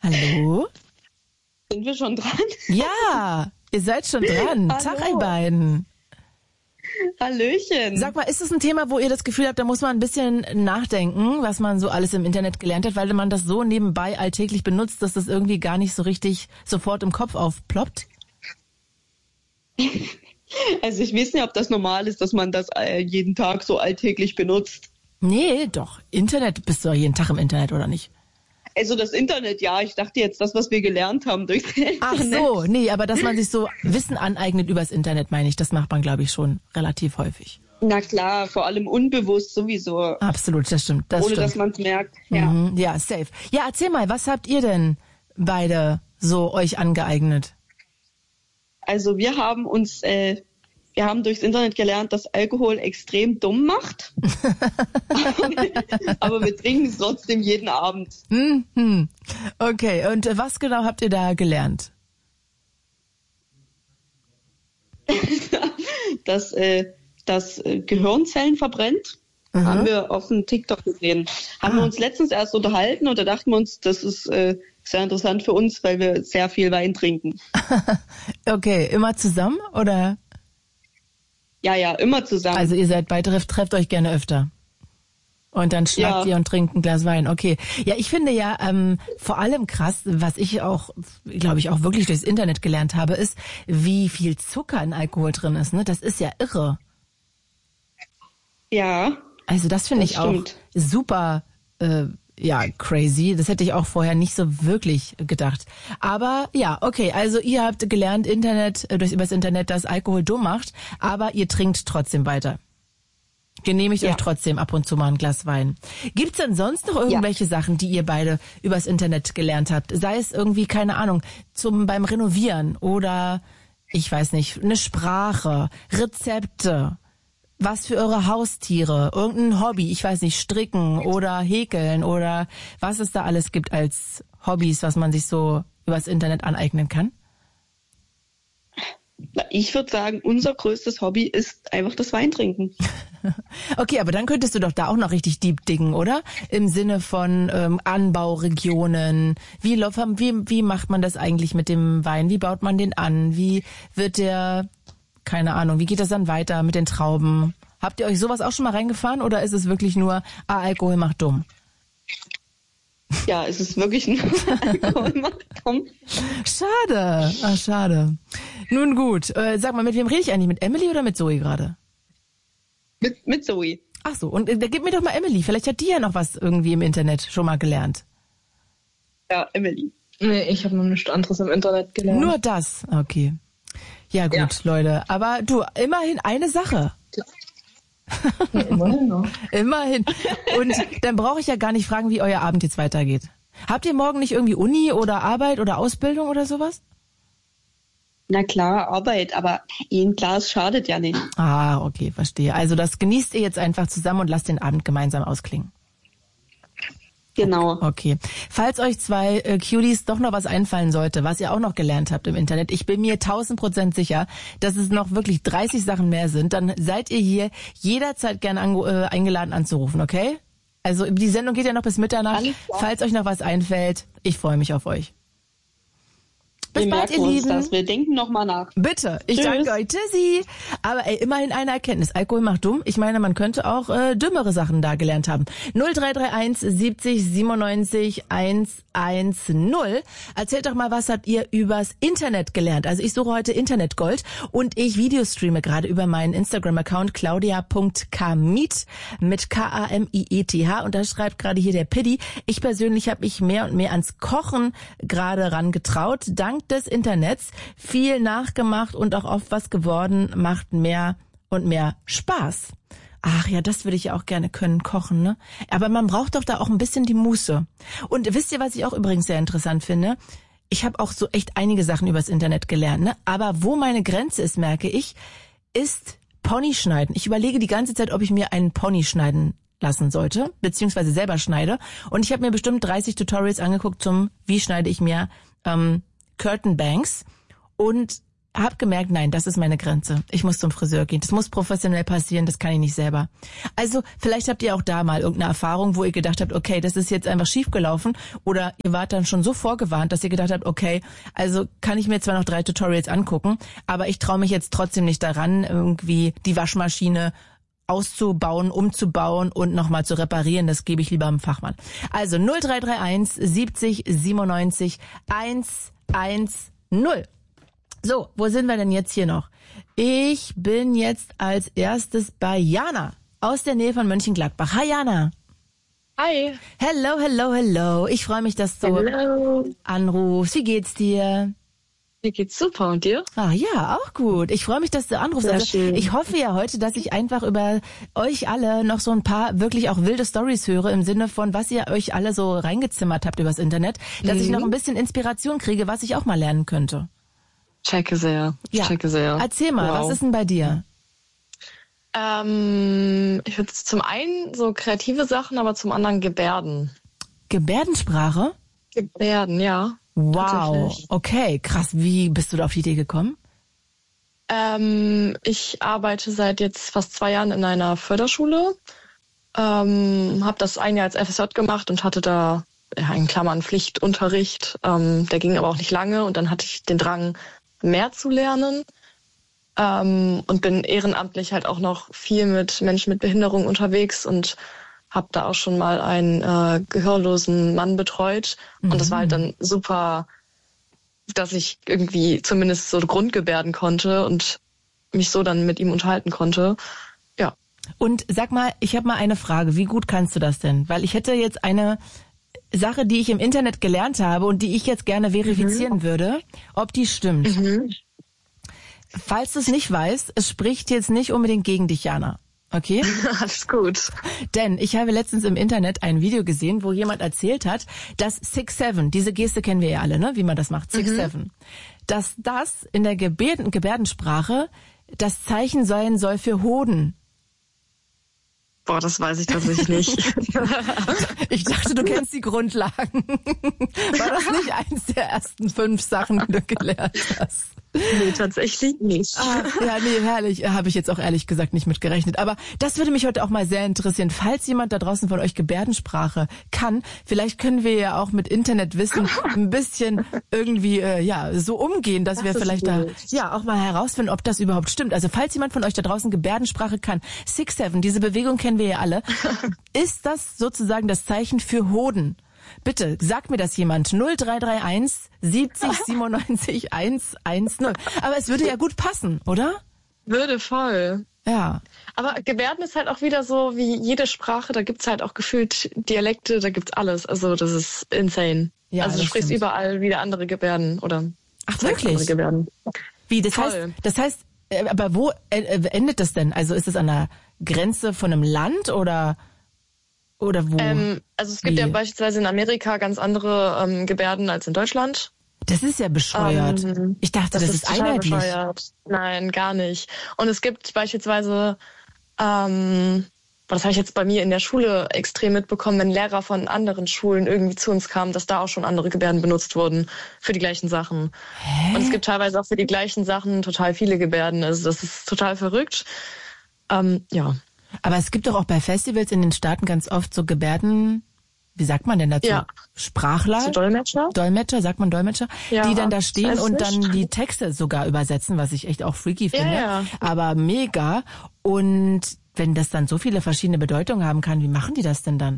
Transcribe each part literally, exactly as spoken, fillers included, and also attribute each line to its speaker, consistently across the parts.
Speaker 1: Hallo?
Speaker 2: Sind wir schon dran?
Speaker 1: Ja, ihr seid schon dran.
Speaker 2: Hallo.
Speaker 1: Tag, ihr beiden.
Speaker 2: Hallöchen.
Speaker 1: Sag mal, ist es ein Thema, wo ihr das Gefühl habt, da muss man ein bisschen nachdenken, was man so alles im Internet gelernt hat, weil man das so nebenbei alltäglich benutzt, dass das irgendwie gar nicht so richtig sofort im Kopf aufploppt?
Speaker 2: Also ich weiß nicht, ob das normal ist, dass man das äh, jeden Tag so alltäglich benutzt.
Speaker 1: Nee, doch. Internet, bist du ja jeden Tag im Internet, oder nicht?
Speaker 2: Also das Internet, ja. Ich dachte jetzt, das, was wir gelernt haben durchs Internet.
Speaker 1: Ach so, nee, aber dass man sich so Wissen aneignet übers Internet, meine ich, das macht man, glaube ich, schon relativ häufig.
Speaker 2: Na klar, vor allem unbewusst sowieso.
Speaker 1: Absolut, das stimmt. Das
Speaker 2: ohne
Speaker 1: stimmt.
Speaker 2: dass man es merkt. Ja.
Speaker 1: Mhm, ja, safe. Ja, erzähl mal, was habt ihr denn beide so euch angeeignet?
Speaker 2: Also wir haben uns, äh, wir haben durchs Internet gelernt, dass Alkohol extrem dumm macht. Aber wir trinken es trotzdem jeden Abend.
Speaker 1: Mhm. Okay, und was genau habt ihr da gelernt?
Speaker 2: dass äh, das äh, Gehirnzellen verbrennt. Mhm. Haben wir auf dem TikTok gesehen. Haben ah. wir uns letztens erst unterhalten und da dachten wir uns, das ist äh, sehr interessant für uns, weil wir sehr viel Wein trinken.
Speaker 1: Okay, immer zusammen oder?
Speaker 2: Ja, ja, immer zusammen.
Speaker 1: Also ihr seid beide, trefft euch gerne öfter. Und dann schnackt ja. ihr und trinkt ein Glas Wein. Okay. Ja, ich finde ja ähm, vor allem krass, was ich auch, glaube ich, auch wirklich durchs Internet gelernt habe, ist, wie viel Zucker in Alkohol drin ist. Ne? Das ist ja irre.
Speaker 2: Ja.
Speaker 1: Also das finde ich
Speaker 2: stimmt.
Speaker 1: auch super, äh, ja, crazy. Das hätte ich auch vorher nicht so wirklich gedacht. Aber ja, okay, also ihr habt gelernt, Internet, äh, durch übers Internet, dass Alkohol dumm macht, aber ihr trinkt trotzdem weiter. Genehmigt ja. euch trotzdem ab und zu mal ein Glas Wein. Gibt's denn sonst noch irgendwelche ja. Sachen, die ihr beide übers Internet gelernt habt? Sei es irgendwie, keine Ahnung, zum beim Renovieren oder, ich weiß nicht, eine Sprache, Rezepte, was für eure Haustiere, irgendein Hobby, ich weiß nicht, stricken oder häkeln oder was es da alles gibt als Hobbys, was man sich so übers Internet aneignen kann?
Speaker 2: Ich würde sagen, unser größtes Hobby ist einfach das Weintrinken.
Speaker 1: Okay, aber dann könntest du doch da auch noch richtig deep diggen, oder? Im Sinne von ähm, Anbauregionen. Wie, wie, wie macht man das eigentlich mit dem Wein? Wie baut man den an? Wie wird der, keine Ahnung, wie geht das dann weiter mit den Trauben? Habt ihr euch sowas auch schon mal reingefahren oder ist es wirklich nur, ah, Alkohol macht dumm?
Speaker 2: Ja, es ist wirklich nur Alkohol macht dumm.
Speaker 1: Schade, ah, schade. Nun gut, äh, sag mal, mit wem rede ich eigentlich? Mit Emily oder mit Zoe gerade?
Speaker 2: Mit, mit Zoe.
Speaker 1: Ach so, und äh, gib mir doch mal Emily. Vielleicht hat die ja noch was irgendwie im Internet schon mal gelernt.
Speaker 2: Ja, Emily.
Speaker 3: Nee, ich habe noch nichts anderes im Internet gelernt.
Speaker 1: Nur das? Okay. Ja gut, ja. Leute. Aber du, immerhin eine Sache.
Speaker 3: Ja, immerhin noch.
Speaker 1: Immerhin. Und dann brauche ich ja gar nicht fragen, wie euer Abend jetzt weitergeht. Habt ihr morgen nicht irgendwie Uni oder Arbeit oder Ausbildung oder sowas?
Speaker 2: Na klar, Arbeit, aber ein Glas schadet ja nicht.
Speaker 1: Ah, okay, verstehe. Also das genießt ihr jetzt einfach zusammen und lasst den Abend gemeinsam ausklingen.
Speaker 2: Genau.
Speaker 1: Okay. Falls euch zwei äh, Cuties doch noch was einfallen sollte, was ihr auch noch gelernt habt im Internet, ich bin mir tausend Prozent sicher, dass es noch wirklich dreißig Sachen mehr sind, dann seid ihr hier jederzeit gerne ange- äh, eingeladen anzurufen, okay? Also die Sendung geht ja noch bis Mitternacht. Falls euch noch was einfällt, ich freue mich auf euch. Bis
Speaker 2: wir
Speaker 1: bald, ihr
Speaker 2: uns
Speaker 1: Lieben.
Speaker 2: Das. Wir denken noch mal nach.
Speaker 1: Bitte, ich
Speaker 2: Tschüss.
Speaker 1: danke euch. Tschüssi. Aber ey, immerhin eine Erkenntnis. Alkohol macht dumm. Ich meine, man könnte auch äh, dümmere Sachen da gelernt haben. null drei drei eins siebzig siebenundneunzig hundertzehn. Erzählt doch mal, was habt ihr übers Internet gelernt? Also ich suche heute Internetgold und ich Videostreame gerade über meinen Instagram-Account claudia punkt kamiet mit K A M I E T H und da schreibt gerade hier der Piddy. Ich persönlich habe mich mehr und mehr ans Kochen gerade rangetraut. Dank des Internets viel nachgemacht und auch oft was geworden, macht mehr und mehr Spaß. Ach ja, das würde ich ja auch gerne können, kochen, ne? Aber man braucht doch da auch ein bisschen die Muße. Und wisst ihr, was ich auch übrigens sehr interessant finde? Ich habe auch so echt einige Sachen übers Internet gelernt, ne? Aber wo meine Grenze ist, merke ich, ist Pony schneiden. Ich überlege die ganze Zeit, ob ich mir einen Pony schneiden lassen sollte, beziehungsweise selber schneide. Und ich habe mir bestimmt dreißig Tutorials angeguckt zum, wie schneide ich mir ähm, Curtain Banks. Und habe gemerkt, nein, das ist meine Grenze. Ich muss zum Friseur gehen. Das muss professionell passieren, das kann ich nicht selber. Also vielleicht habt ihr auch da mal irgendeine Erfahrung, wo ihr gedacht habt, okay, das ist jetzt einfach schief gelaufen, oder ihr wart dann schon so vorgewarnt, dass ihr gedacht habt, okay, also kann ich mir zwar noch drei Tutorials angucken, aber ich traue mich jetzt trotzdem nicht daran, irgendwie die Waschmaschine auszubauen, umzubauen und nochmal zu reparieren. Das gebe ich lieber einem Fachmann. Also null drei drei eins siebzig siebenundneunzig hundertzehn. So, wo sind wir denn jetzt hier noch? Ich bin jetzt als erstes bei Jana aus der Nähe von Mönchengladbach. Hi Jana.
Speaker 3: Hi.
Speaker 1: Hello, hello, hello. Ich freue mich, dass du
Speaker 3: Hello.
Speaker 1: anrufst. Wie geht's dir?
Speaker 3: Mir geht's super und dir?
Speaker 1: Ah ja, auch gut. Ich freue mich, dass du anrufst.
Speaker 3: Sehr
Speaker 1: Also,
Speaker 3: schön.
Speaker 1: ich hoffe ja heute, dass ich einfach über euch alle noch so ein paar wirklich auch wilde Stories höre, im Sinne von, was ihr euch alle so reingezimmert habt übers Internet, dass
Speaker 3: Mhm.
Speaker 1: ich noch ein bisschen Inspiration kriege, was ich auch mal lernen könnte.
Speaker 3: Checke sehr.
Speaker 1: Ja.
Speaker 3: Checke sehr.
Speaker 1: Erzähl mal,
Speaker 3: Wow.
Speaker 1: was ist denn bei dir?
Speaker 3: Ähm, ich würde zum einen so kreative Sachen, aber zum anderen Gebärden.
Speaker 1: Gebärdensprache?
Speaker 3: Gebärden, ja.
Speaker 1: Wow,
Speaker 3: Tatsächlich.
Speaker 1: okay, krass. Wie bist du da auf die Idee gekommen?
Speaker 3: Ähm, ich arbeite seit jetzt fast zwei Jahren in einer Förderschule. Ähm, habe das ein Jahr als F S J gemacht und hatte da ja, in Klammern Pflichtunterricht. Ähm, der ging aber auch nicht lange und dann hatte ich den Drang, mehr zu lernen. Ähm, und bin ehrenamtlich halt auch noch viel mit Menschen mit Behinderung unterwegs und habe da auch schon mal einen äh, gehörlosen Mann betreut. Und das war halt dann super, dass ich irgendwie zumindest so Grundgebärden konnte und mich so dann mit ihm unterhalten konnte. Ja.
Speaker 1: Und sag mal, ich habe mal eine Frage. Wie gut kannst du das denn? Weil ich hätte jetzt eine Sache, die ich im Internet gelernt habe und die ich jetzt gerne verifizieren mhm. würde, ob die stimmt.
Speaker 3: Mhm.
Speaker 1: Falls du es nicht weißt, es spricht jetzt nicht unbedingt gegen dich, Jana. Okay?
Speaker 3: Alles gut.
Speaker 1: Denn ich habe letztens im Internet ein Video gesehen, wo jemand erzählt hat, dass six seven, diese Geste kennen wir ja alle, ne, wie man das macht, six seven, dass das in der Gebärden, Gebärdensprache das Zeichen sein soll für Hoden.
Speaker 3: Boah, das weiß ich tatsächlich nicht.
Speaker 1: Ich dachte, du kennst die Grundlagen. War das nicht eins der ersten fünf Sachen, die du gelernt hast?
Speaker 3: Nee, tatsächlich nicht.
Speaker 1: Ah, ja, nee, herrlich. Habe ich jetzt auch ehrlich gesagt nicht mitgerechnet. Aber das würde mich heute auch mal sehr interessieren. Falls jemand da draußen von euch Gebärdensprache kann, vielleicht können wir ja auch mit Internetwissen ein bisschen irgendwie äh, ja so umgehen, dass
Speaker 3: das
Speaker 1: wir vielleicht da
Speaker 3: gut.
Speaker 1: ja auch mal herausfinden, ob das überhaupt stimmt. Also falls jemand von euch da draußen Gebärdensprache kann, six seven, diese Bewegung kennen wir ja alle, ist das sozusagen das Zeichen für Hoden? Bitte, sag mir das jemand. null drei drei eins siebzig siebenundneunzig hundertzehn. Aber es würde ja gut passen, oder?
Speaker 3: Würde voll.
Speaker 1: Ja.
Speaker 3: Aber Gebärden ist halt auch wieder so wie jede Sprache, da gibt's halt auch gefühlt Dialekte, da gibt's alles. Also das ist insane.
Speaker 1: Ja,
Speaker 3: also du
Speaker 1: das
Speaker 3: sprichst
Speaker 1: stimmt.
Speaker 3: überall wieder andere Gebärden oder
Speaker 1: Ach,
Speaker 3: zeigst
Speaker 1: wirklich?
Speaker 3: andere Gebärden.
Speaker 1: Wie, das
Speaker 3: Voll.
Speaker 1: heißt, das heißt, äh, aber wo äh, äh, endet das denn? Also ist es an der Grenze von einem Land oder oder wo?
Speaker 3: Ähm, also es gibt
Speaker 1: Wie?
Speaker 3: ja beispielsweise in Amerika ganz andere ähm, Gebärden als in Deutschland.
Speaker 1: Das ist ja bescheuert.
Speaker 3: Ähm,
Speaker 1: ich dachte, das, ist
Speaker 3: total
Speaker 1: einheitlich.
Speaker 3: bescheuert. Nein, gar nicht. Und es gibt beispielsweise, ähm, das habe ich jetzt bei mir in der Schule extrem mitbekommen, wenn Lehrer von anderen Schulen irgendwie zu uns kamen, dass da auch schon andere Gebärden benutzt wurden für die gleichen Sachen.
Speaker 1: Hä?
Speaker 3: Und es gibt teilweise auch für die gleichen Sachen total viele Gebärden. Also das ist total verrückt. Ähm, ja.
Speaker 1: Aber es gibt doch auch bei Festivals in den Staaten ganz oft so Gebärden, wie sagt man denn dazu?
Speaker 3: Ja.
Speaker 1: Sprachler?
Speaker 3: So Dolmetscher?
Speaker 1: Dolmetscher, sagt man Dolmetscher?
Speaker 3: Ja,
Speaker 1: die dann da stehen
Speaker 3: weiß
Speaker 1: und
Speaker 3: nicht.
Speaker 1: dann die Texte sogar übersetzen, was ich echt auch freaky
Speaker 3: Ja,
Speaker 1: finde.
Speaker 3: ja.
Speaker 1: Aber mega. Und wenn das dann so viele verschiedene Bedeutungen haben kann, wie machen die das denn dann?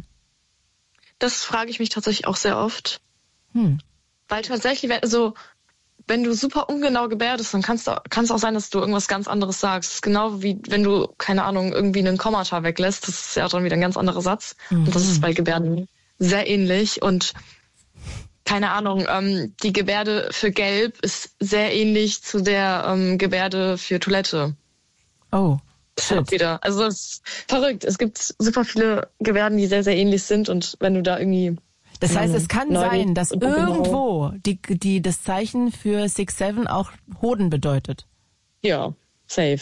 Speaker 3: Das frage ich mich tatsächlich auch sehr oft.
Speaker 1: Hm.
Speaker 3: Weil tatsächlich, wenn, also, wenn du super ungenau gebärdest, dann kannst du, kann es auch sein, dass du irgendwas ganz anderes sagst. Das ist genau wie wenn du, keine Ahnung, irgendwie einen Kommata weglässt. Das ist ja dann wieder ein ganz anderer Satz.
Speaker 1: Mhm.
Speaker 3: Und das ist bei Gebärden sehr ähnlich. Und keine Ahnung, ähm, die Gebärde für Gelb ist sehr ähnlich zu der ähm, Gebärde für Toilette.
Speaker 1: Oh,
Speaker 3: Das ist auch
Speaker 1: shit.
Speaker 3: wieder. Also es ist verrückt. Es gibt super viele Gebärden, die sehr, sehr ähnlich sind. Und wenn du da irgendwie
Speaker 1: Das heißt, es kann
Speaker 3: Neu-
Speaker 1: sein, dass
Speaker 3: Genau.
Speaker 1: irgendwo die, die, das Zeichen für six seven auch Hoden bedeutet.
Speaker 3: Ja, safe.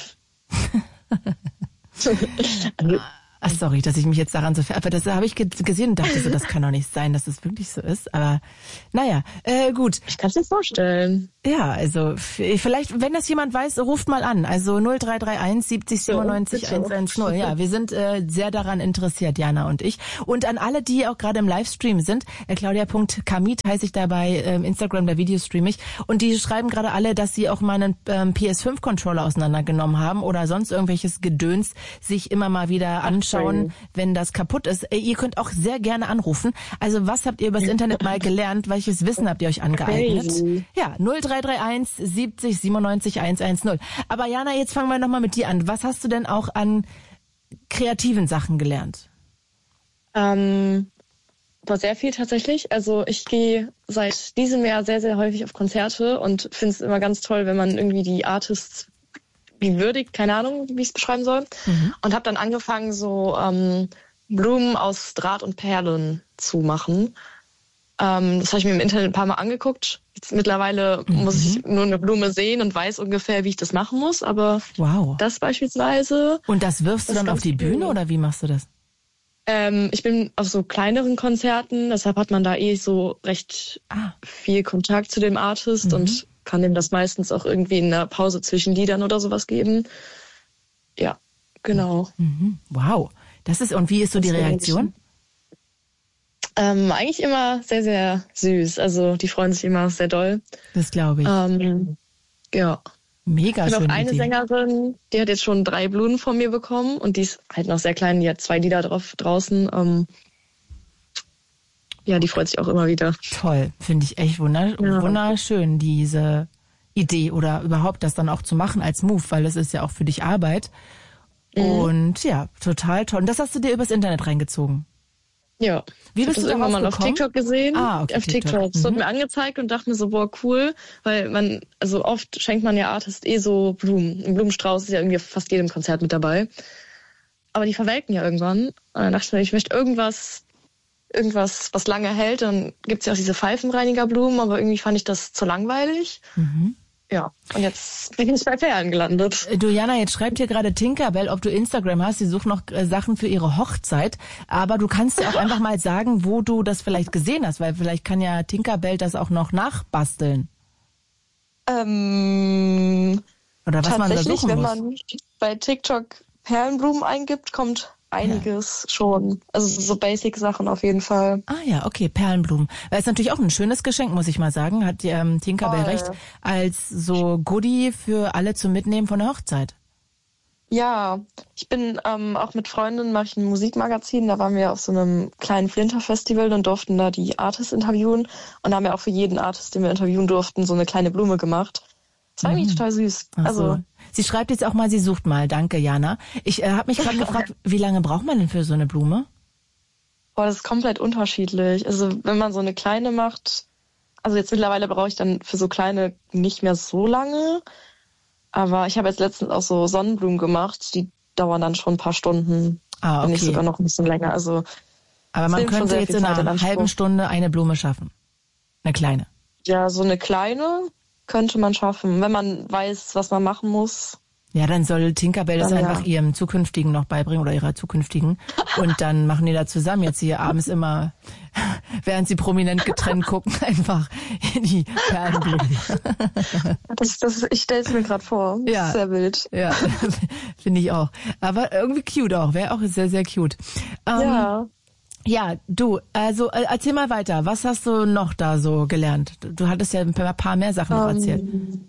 Speaker 1: Ach, sorry, dass ich mich jetzt daran so ver... Aber das habe ich ge- gesehen und dachte so, das kann doch nicht sein, dass es wirklich so ist. Aber naja, äh, gut.
Speaker 3: Ich kann es mir vorstellen.
Speaker 1: Ja, also vielleicht, wenn das jemand weiß, ruft mal an. Also null drei drei eins siebzig siebenundneunzig hundertzehn. Ja, wir sind äh, sehr daran interessiert, Jana und ich. Und an alle, die auch gerade im Livestream sind, äh, claudia punkt kamit heiße ich da bei äh, Instagram, da Videostream ich. Und die schreiben gerade alle, dass sie auch mal einen ähm, P S fünf Controller auseinandergenommen haben oder sonst irgendwelches Gedöns sich immer mal wieder anschauen, Ach, wenn das kaputt ist. Äh, ihr könnt auch sehr gerne anrufen. Also was habt ihr übers Internet mal gelernt? Welches Wissen habt ihr euch angeeignet?
Speaker 2: Crazy.
Speaker 1: Ja, null drei drei eins siebzig siebenundneunzig hundertzehn. Aber Jana, jetzt fangen wir nochmal mit dir an. Was hast du denn auch an kreativen Sachen gelernt?
Speaker 3: Ähm, war sehr viel tatsächlich. Also ich gehe seit diesem Jahr sehr, sehr häufig auf Konzerte und finde es immer ganz toll, wenn man irgendwie die Artists wie würdigt, keine Ahnung, wie ich es beschreiben soll. Mhm. Und habe dann angefangen, so ähm, Blumen aus Draht und Perlen zu machen. Ähm, das habe ich mir im Internet ein paar Mal angeguckt. Jetzt mittlerweile mhm. muss ich nur eine Blume sehen und weiß ungefähr, wie ich das machen muss. Aber
Speaker 1: wow.
Speaker 3: das beispielsweise.
Speaker 1: Und das wirfst du dann auf die Bühne oder wie machst du das?
Speaker 3: Ähm, ich bin auf so kleineren Konzerten, deshalb hat man da eh so recht ah. viel Kontakt zu dem Artist mhm. und kann dem das meistens auch irgendwie in einer Pause zwischen Liedern oder sowas geben. Ja, genau.
Speaker 1: Mhm. Wow. Das ist, und wie ist so das die Reaktion?
Speaker 3: Ähm, eigentlich immer sehr, sehr süß. Also die freuen sich immer sehr doll.
Speaker 1: Das glaube ich.
Speaker 3: Ähm, ja.
Speaker 1: Mega schön.
Speaker 3: Ich habe auch eine Idee. Sängerin, die hat jetzt schon drei Blumen von mir bekommen und die ist halt noch sehr klein. Die hat zwei Lieder drauf draußen. Ähm, ja, die freut sich auch immer wieder.
Speaker 1: Toll, finde ich echt wunder- ja. wunderschön, diese Idee oder überhaupt das dann auch zu machen als Move, weil es ist ja auch für dich Arbeit. Mhm. Und ja, total toll. Und das hast du dir übers Internet reingezogen?
Speaker 3: Ja.
Speaker 1: Wie bist
Speaker 3: ich
Speaker 1: du
Speaker 3: das irgendwann mal auf TikTok gesehen?
Speaker 1: Ah, okay,
Speaker 3: auf TikTok.
Speaker 1: TikTok.
Speaker 3: Das wurde
Speaker 1: mhm.
Speaker 3: mir angezeigt und dachte mir so, boah, cool, weil man, also oft schenkt man ja Artist eh so Blumen. Ein Blumenstrauß ist ja irgendwie fast jedem Konzert mit dabei. Aber die verwelken ja irgendwann. Und dann dachte ich mir, ich möchte irgendwas, irgendwas, was lange hält. Dann gibt's ja auch diese Pfeifenreinigerblumen, aber irgendwie fand ich das zu langweilig. Mhm. Ja, und jetzt bin ich bei Perlen gelandet.
Speaker 1: Du, Jana, jetzt schreibt hier gerade Tinkerbell, ob du Instagram hast. Sie sucht noch äh, Sachen für ihre Hochzeit. Aber du kannst ja auch einfach mal sagen, wo du das vielleicht gesehen hast, weil vielleicht kann ja Tinkerbell das auch noch nachbasteln.
Speaker 3: Ähm,
Speaker 1: Oder was man da suchen
Speaker 3: wenn
Speaker 1: muss.
Speaker 3: Man bei TikTok Perlenblumen eingibt, kommt einiges ja. schon. Also so Basic-Sachen auf jeden Fall.
Speaker 1: Ah ja, okay, Perlenblumen. Weil es natürlich auch ein schönes Geschenk, muss ich mal sagen. Hat ähm, Tinkerbell oh, recht, als so Goodie für alle zum Mitnehmen von der Hochzeit.
Speaker 3: Ja, ich bin ähm, auch mit Freundinnen, mache ich ein Musikmagazin. Da waren wir auf so einem kleinen Flinter-Festival und durften da die Artists interviewen. Und da haben wir auch für jeden Artist, den wir interviewen durften, so eine kleine Blume gemacht. Das war mhm. eigentlich total süß.
Speaker 1: Ach
Speaker 3: also
Speaker 1: so. Sie schreibt jetzt auch mal, sie sucht mal. Danke, Jana. Ich äh, habe mich gerade gefragt, wie lange braucht man denn für so eine Blume?
Speaker 3: Boah, das ist komplett unterschiedlich. Also wenn man so eine kleine macht, also jetzt mittlerweile brauche ich dann für so kleine nicht mehr so lange. Aber ich habe jetzt letztens auch so Sonnenblumen gemacht, die dauern dann schon ein paar Stunden.
Speaker 1: Ah, okay.
Speaker 3: Wenn nicht sogar noch ein bisschen länger. Also,
Speaker 1: aber man könnte jetzt in einer halben Stunde eine Blume schaffen. Eine kleine.
Speaker 3: Ja, so eine kleine könnte man schaffen, wenn man weiß, was man machen muss.
Speaker 1: Ja, dann soll Tinkerbell das
Speaker 3: Dann,
Speaker 1: einfach
Speaker 3: ja.
Speaker 1: ihrem Zukünftigen noch beibringen oder ihrer Zukünftigen. Und dann machen die da zusammen jetzt hier abends immer, während sie prominent getrennt gucken, einfach die Perlenblumen.
Speaker 3: Das, das, ich stelle es mir gerade vor.
Speaker 1: Ja.
Speaker 3: Sehr wild.
Speaker 1: Ja, finde ich auch. Aber irgendwie cute auch, wäre auch sehr, sehr cute. Ähm,
Speaker 3: ja.
Speaker 1: Ja, du, also äh, erzähl mal weiter. Was hast du noch da so gelernt? Du, du hattest ja ein paar mehr Sachen noch erzählt.
Speaker 3: Um,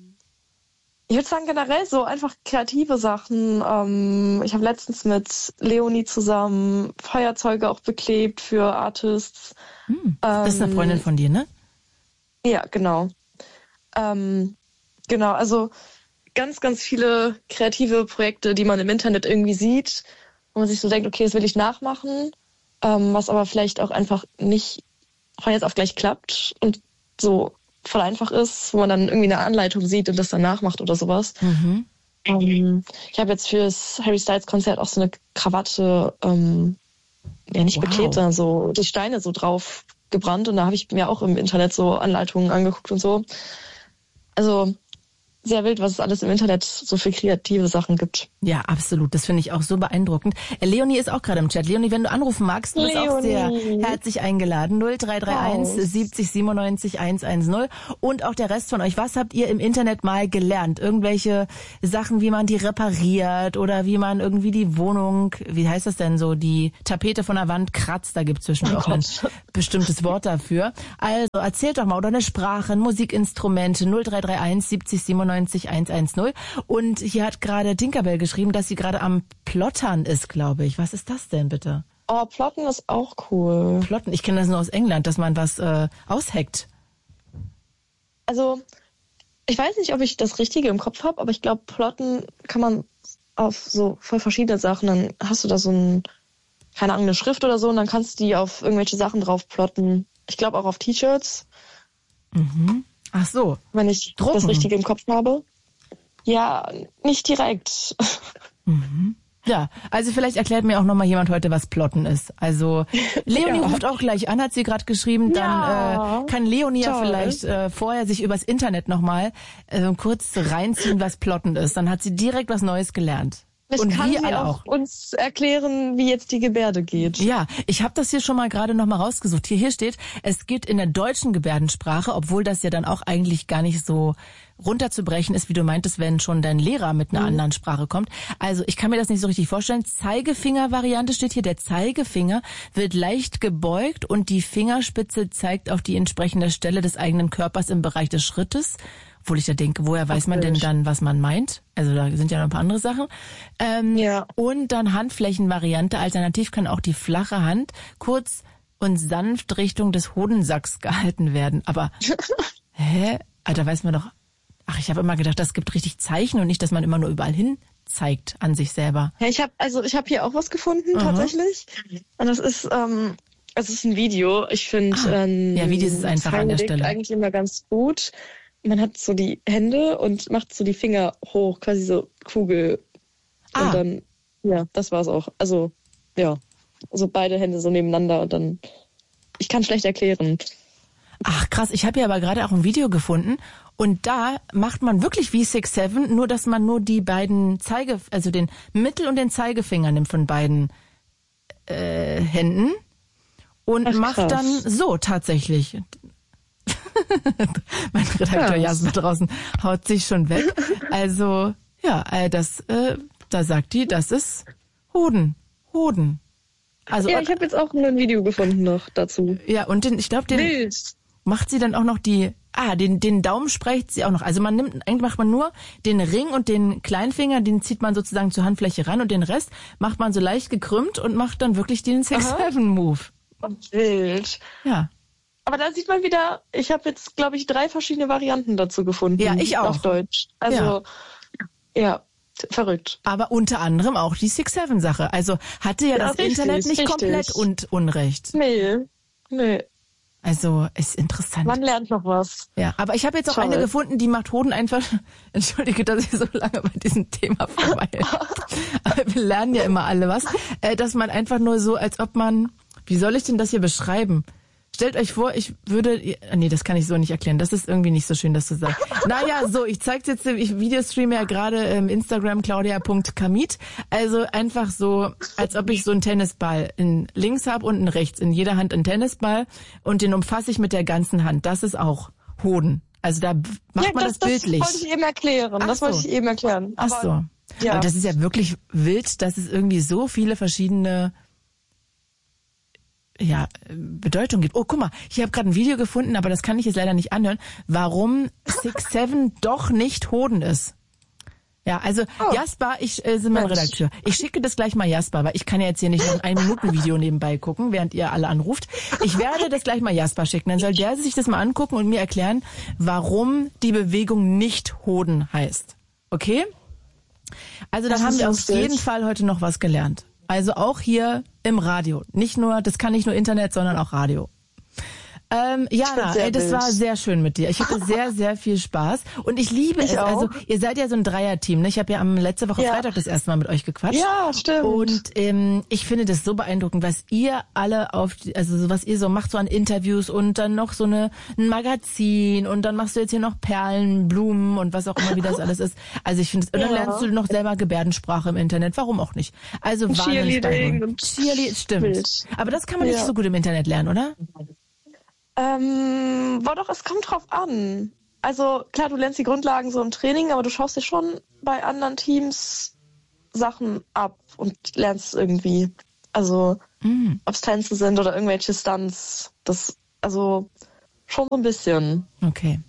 Speaker 3: ich würde sagen generell so einfach kreative Sachen. Um, ich habe letztens mit Leonie zusammen Feuerzeuge auch beklebt für Artists.
Speaker 1: Hm, das ist eine Freundin von dir, ne?
Speaker 3: Ja, genau. Um, genau, also ganz, ganz viele kreative Projekte, die man im Internet irgendwie sieht, wo man sich so denkt, okay, das will ich nachmachen. Ähm, was aber vielleicht auch einfach nicht von jetzt auf gleich klappt und so voll einfach ist, wo man dann irgendwie eine Anleitung sieht und das dann nachmacht oder sowas. Mhm. Ähm, ich habe jetzt fürs Harry Styles Konzert auch so eine Krawatte, ähm, ja nicht wow. beklebt, sondern so die Steine so drauf gebrannt und da habe ich mir auch im Internet so Anleitungen angeguckt und so. Also sehr wild, was es alles im Internet so für kreative Sachen gibt.
Speaker 1: Ja, absolut. Das finde ich auch so beeindruckend. Äh, Leonie ist auch gerade im Chat. Leonie, wenn du anrufen magst, du bist
Speaker 3: Leonie.
Speaker 1: auch sehr herzlich eingeladen. null drei drei eins siebzig siebenundneunzig hundertzehn. Und auch der Rest von euch. Was habt ihr im Internet mal gelernt? Irgendwelche Sachen, wie man die repariert oder wie man irgendwie die Wohnung, wie heißt das denn so, die Tapete von der Wand kratzt. Da gibt es zwischen auch ein bestimmtes Wort dafür. Also erzählt doch mal. Oder eine Sprache, ein Musikinstrument. null drei drei eins siebzig siebenundneunzig hundertzehn. Und hier hat gerade Tinkerbell geschrieben, dass sie gerade am Plottern ist, glaube ich. Was ist das denn bitte?
Speaker 3: Oh, Plotten ist auch cool.
Speaker 1: Plotten, ich kenne das nur aus England, dass man was äh, ausheckt.
Speaker 3: Also, ich weiß nicht, ob ich das Richtige im Kopf habe, aber ich glaube, Plotten kann man auf so voll verschiedene Sachen. Dann hast du da so ein, keine Ahnung, eine Schrift oder so und dann kannst du die auf irgendwelche Sachen drauf plotten. Ich glaube auch auf T-Shirts.
Speaker 1: Mhm. Ach so.
Speaker 3: Wenn ich
Speaker 1: Drucken.
Speaker 3: Das Richtige im Kopf habe. Ja, nicht direkt.
Speaker 1: Mhm. Ja, also vielleicht erklärt mir auch nochmal jemand heute, was Plotten ist. Also Leonie
Speaker 3: Ja.
Speaker 1: ruft auch gleich an, hat sie gerade geschrieben. Dann
Speaker 3: Ja.
Speaker 1: äh, kann Leonie ja
Speaker 3: Toll.
Speaker 1: vielleicht äh, vorher sich übers Internet nochmal äh, kurz reinziehen, was Plotten ist. Dann hat sie direkt was Neues gelernt.
Speaker 3: Es
Speaker 1: Und
Speaker 3: kann
Speaker 1: wir
Speaker 3: sie
Speaker 1: alle
Speaker 3: auch
Speaker 1: auch.
Speaker 3: uns erklären, wie jetzt die Gebärde geht.
Speaker 1: Ja, ich habe das hier schon mal gerade noch mal rausgesucht. Hier, hier steht, es geht in der deutschen Gebärdensprache, obwohl das ja dann auch eigentlich gar nicht so runterzubrechen ist, wie du meintest, wenn schon dein Lehrer mit einer mhm. anderen Sprache kommt. Also ich kann mir das nicht so richtig vorstellen. Zeigefinger-Variante steht hier. Der Zeigefinger wird leicht gebeugt und die Fingerspitze zeigt auf die entsprechende Stelle des eigenen Körpers im Bereich des Schrittes. Obwohl ich da denke, woher weiß man denn dann, was man meint? Also da sind ja noch ein paar andere Sachen. Ähm,
Speaker 3: Ja.
Speaker 1: Und dann Handflächenvariante. Alternativ kann auch die flache Hand kurz und sanft Richtung des Hodensacks gehalten werden. Aber, hä? Ah, da weiß man doch... Ach, ich habe immer gedacht, das gibt richtig Zeichen und nicht, dass man immer nur überall hin zeigt an sich selber.
Speaker 3: Ja, ich habe also ich habe hier auch was gefunden
Speaker 1: Mhm.
Speaker 3: tatsächlich. Und das ist ähm, es ist ein Video. Ich finde
Speaker 1: Ah,
Speaker 3: ähm,
Speaker 1: ja, Videos ist einfach an der
Speaker 3: Zeigen
Speaker 1: Stelle.
Speaker 3: eigentlich immer ganz gut. Man hat so die Hände und macht so die Finger hoch, quasi so Kugel.
Speaker 1: Ah.
Speaker 3: Und dann, ja, das war's auch. Also, ja, so beide Hände so nebeneinander und dann, ich kann schlecht erklären.
Speaker 1: Ach krass, ich habe ja aber gerade auch ein Video gefunden und da macht man wirklich wie six seven, nur dass man nur die beiden Zeige, also den Mittel- und den Zeigefinger nimmt von beiden äh, Händen und
Speaker 3: Ach,
Speaker 1: macht
Speaker 3: krass.
Speaker 1: dann so tatsächlich. Mein Redakteur
Speaker 3: Krass.
Speaker 1: Jasmin draußen haut sich schon weg. Also ja, äh, das, äh, da sagt die, das ist Hoden, Hoden. Also
Speaker 3: Ja, ich habe jetzt auch ein Video gefunden noch dazu.
Speaker 1: ja und den, ich glaube den
Speaker 3: Wild.
Speaker 1: macht sie dann auch noch die, ah, den, den Daumen spreizt sie auch noch. Also man nimmt, eigentlich macht man nur den Ring und den Kleinfinger, den zieht man sozusagen zur Handfläche ran und den Rest macht man so leicht gekrümmt und macht dann wirklich den six seven Move.
Speaker 3: Wild.
Speaker 1: Ja.
Speaker 3: Aber da sieht man wieder, ich habe jetzt, glaube ich, drei verschiedene Varianten dazu gefunden.
Speaker 1: Ja, ich auch.
Speaker 3: Auf Deutsch. Also, ja, verrückt.
Speaker 1: Aber unter anderem auch die six seven Sache. Also hatte ja,
Speaker 3: Ja,
Speaker 1: das
Speaker 3: richtig,
Speaker 1: Internet nicht
Speaker 3: richtig.
Speaker 1: komplett und Unrecht.
Speaker 3: Nee, nee.
Speaker 1: Also ist interessant.
Speaker 3: Man lernt noch was.
Speaker 1: Ja, aber ich habe jetzt auch
Speaker 3: Toll.
Speaker 1: eine gefunden, die macht Hoden einfach. Entschuldige, dass ich so lange bei diesem Thema verweile. Aber wir lernen ja immer alle was. Äh, dass man einfach nur so, als ob man, wie soll ich denn das hier beschreiben? Stellt euch vor, ich würde, nee, das kann ich so nicht erklären. Das ist irgendwie nicht so schön, das zu sagen. Naja, so, ich zeig's jetzt, ich Videostreame ja gerade im Instagram claudia punkt kamit. Also einfach so, als ob ich so einen Tennisball in links habe und in rechts. In jeder Hand einen Tennisball und den umfasse ich mit der ganzen Hand. Das ist auch Hoden. Also da macht
Speaker 3: Ja,
Speaker 1: man
Speaker 3: das,
Speaker 1: das,
Speaker 3: das
Speaker 1: bildlich.
Speaker 3: wollte ich eben erklären.
Speaker 1: Ach
Speaker 3: das
Speaker 1: so.
Speaker 3: wollte ich eben erklären.
Speaker 1: Ach
Speaker 3: Aber,
Speaker 1: so.
Speaker 3: Ja.
Speaker 1: Aber das ist ja wirklich wild, dass es irgendwie so viele verschiedene ja, Bedeutung gibt. Oh, guck mal, ich habe gerade ein Video gefunden, aber das kann ich jetzt leider nicht anhören, warum six seven doch nicht Hoden ist. Ja, also
Speaker 3: Oh.
Speaker 1: Jasper, ich äh, bin mein
Speaker 3: Mensch.
Speaker 1: Redakteur. Ich schicke das gleich mal Jasper, weil ich kann ja jetzt hier nicht noch ein Ein-Minuten-Video nebenbei gucken, während ihr alle anruft. Ich werde das gleich mal Jasper schicken. Dann soll der sich das mal angucken und mir erklären, warum die Bewegung nicht Hoden heißt. Okay? Also dann
Speaker 3: Das
Speaker 1: haben
Speaker 3: ist
Speaker 1: wir auf
Speaker 3: lustig.
Speaker 1: jeden Fall heute noch was gelernt. Also auch hier im Radio. Nicht nur, das kann nicht nur Internet, sondern auch Radio. Ähm, Jana, ey, das war sehr schön mit dir. Ich hatte sehr, sehr viel Spaß und ich liebe ich es. Auch. Also ihr seid ja so ein Dreier-Team, ne? Ich habe ja am letzte Woche ja. Freitag das erste Mal mit euch gequatscht.
Speaker 3: Ja, stimmt.
Speaker 1: Und ähm, ich finde das so beeindruckend, was ihr alle auf, also was ihr so macht, so an Interviews und dann noch so eine ein Magazin und dann machst du jetzt hier noch Perlen, Blumen und was auch immer, wie das alles ist. Also ich finde es, und dann ja. lernst du noch selber Gebärdensprache im Internet. Warum auch nicht? Also wahnsinnig beeindruckend. Cheerleading, stimmt. Wild. Aber das kann man ja. nicht so gut im Internet lernen, oder?
Speaker 3: Ähm, war doch, es kommt drauf an. Also klar, du lernst die Grundlagen so im Training, aber du schaust dir schon bei anderen Teams Sachen ab und lernst irgendwie. Also mhm. ob es Tänze sind oder irgendwelche Stunts. Das, also schon so ein bisschen.
Speaker 1: Okay.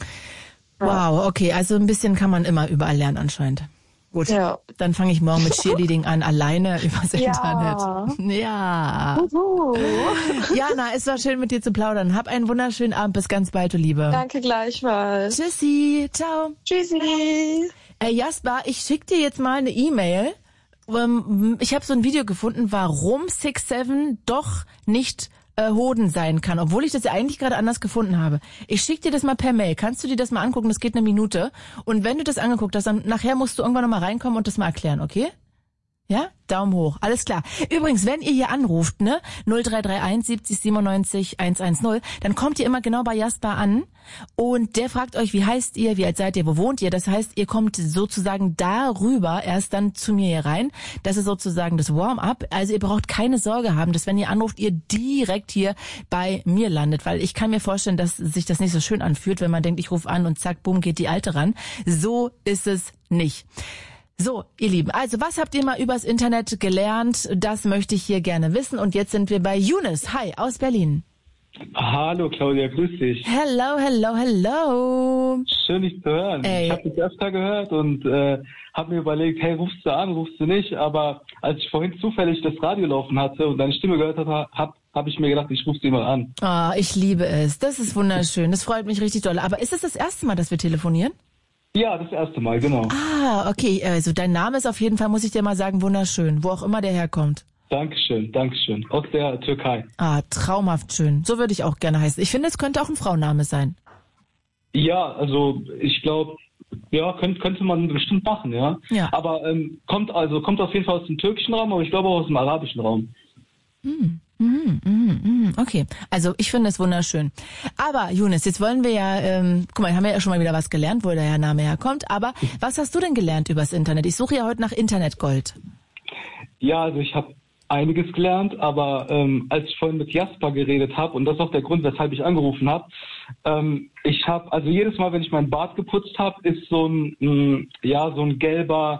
Speaker 1: Wow, okay, also ein bisschen kann man immer überall lernen anscheinend. Gut, ja. Dann fange ich morgen mit Cheerleading an, alleine übers ja. Internet. Ja. Uhu. Jana, es war schön mit dir zu plaudern. Hab einen wunderschönen Abend. Bis ganz bald, du Liebe.
Speaker 3: Danke gleichfalls.
Speaker 1: Tschüssi. Ciao.
Speaker 3: Tschüssi.
Speaker 1: Äh, Jasper, ich schick dir jetzt mal eine E-Mail. Ähm, ich habe so ein Video gefunden, warum six seven doch nicht äh, Hoden sein kann, obwohl ich das ja eigentlich gerade anders gefunden habe. Ich schick dir das mal per Mail. Kannst du dir das mal angucken? Das geht eine Minute. Und wenn du das angeguckt hast, dann nachher musst du irgendwann nochmal reinkommen und das mal erklären, okay? Ja? Daumen hoch. Alles klar. Übrigens, wenn ihr hier anruft, ne, null drei drei eins siebzig siebenundneunzig hundertzehn, dann kommt ihr immer genau bei Jasper an und der fragt euch, wie heißt ihr, wie alt seid ihr, wo wohnt ihr? Das heißt, ihr kommt sozusagen darüber erst dann zu mir hier rein. Das ist sozusagen das Warm-up. Also ihr braucht keine Sorge haben, dass wenn ihr anruft, ihr direkt hier bei mir landet, weil ich kann mir vorstellen, dass sich das nicht so schön anfühlt, wenn man denkt, ich rufe an und zack, bumm, geht die Alte ran. So ist es nicht. So, ihr Lieben, also was habt ihr mal übers Internet gelernt? Das möchte ich hier gerne wissen. Und jetzt sind wir bei Younes. Hi, aus Berlin.
Speaker 4: Hallo Claudia, grüß dich.
Speaker 1: Hello, hello, hello.
Speaker 4: Schön, dich zu hören. Ey. Ich habe dich öfter gehört und äh, habe mir überlegt, hey, rufst du an, rufst du nicht? Aber als ich vorhin zufällig das Radio laufen hatte und deine Stimme gehört habe, habe hab ich mir gedacht, ich rufe sie mal an.
Speaker 1: Ah, oh, ich liebe es. Das ist wunderschön. Das freut mich richtig doll. Aber ist es das erste Mal, dass wir telefonieren?
Speaker 4: Ja, das erste Mal, genau.
Speaker 1: Ah, okay. Also dein Name ist auf jeden Fall, muss ich dir mal sagen, wunderschön. Wo auch immer der herkommt.
Speaker 4: Dankeschön, Dankeschön. Aus der Türkei.
Speaker 1: Ah, traumhaft schön. So würde ich auch gerne heißen. Ich finde, es könnte auch ein Frauenname sein.
Speaker 4: Ja, also ich glaube, ja, könnte, könnte man bestimmt machen, ja. ja. Aber ähm, kommt also kommt auf jeden Fall aus dem türkischen Raum, aber ich glaube auch aus dem arabischen Raum.
Speaker 1: Hm. Mm, mm, mm. Okay, also ich finde es wunderschön. Aber Younes, jetzt wollen wir ja, ähm, guck mal, haben wir ja schon mal wieder was gelernt, wo der Name herkommt. Aber was hast du denn gelernt übers Internet? Ich suche ja heute nach Internetgold.
Speaker 4: Ja, also ich habe einiges gelernt, aber ähm, als ich vorhin mit Jasper geredet habe, und das ist auch der Grund, weshalb ich angerufen habe, ähm, ich habe, also jedes Mal, wenn ich meinen Bart geputzt habe, ist so ein, mh, ja, so ein gelber,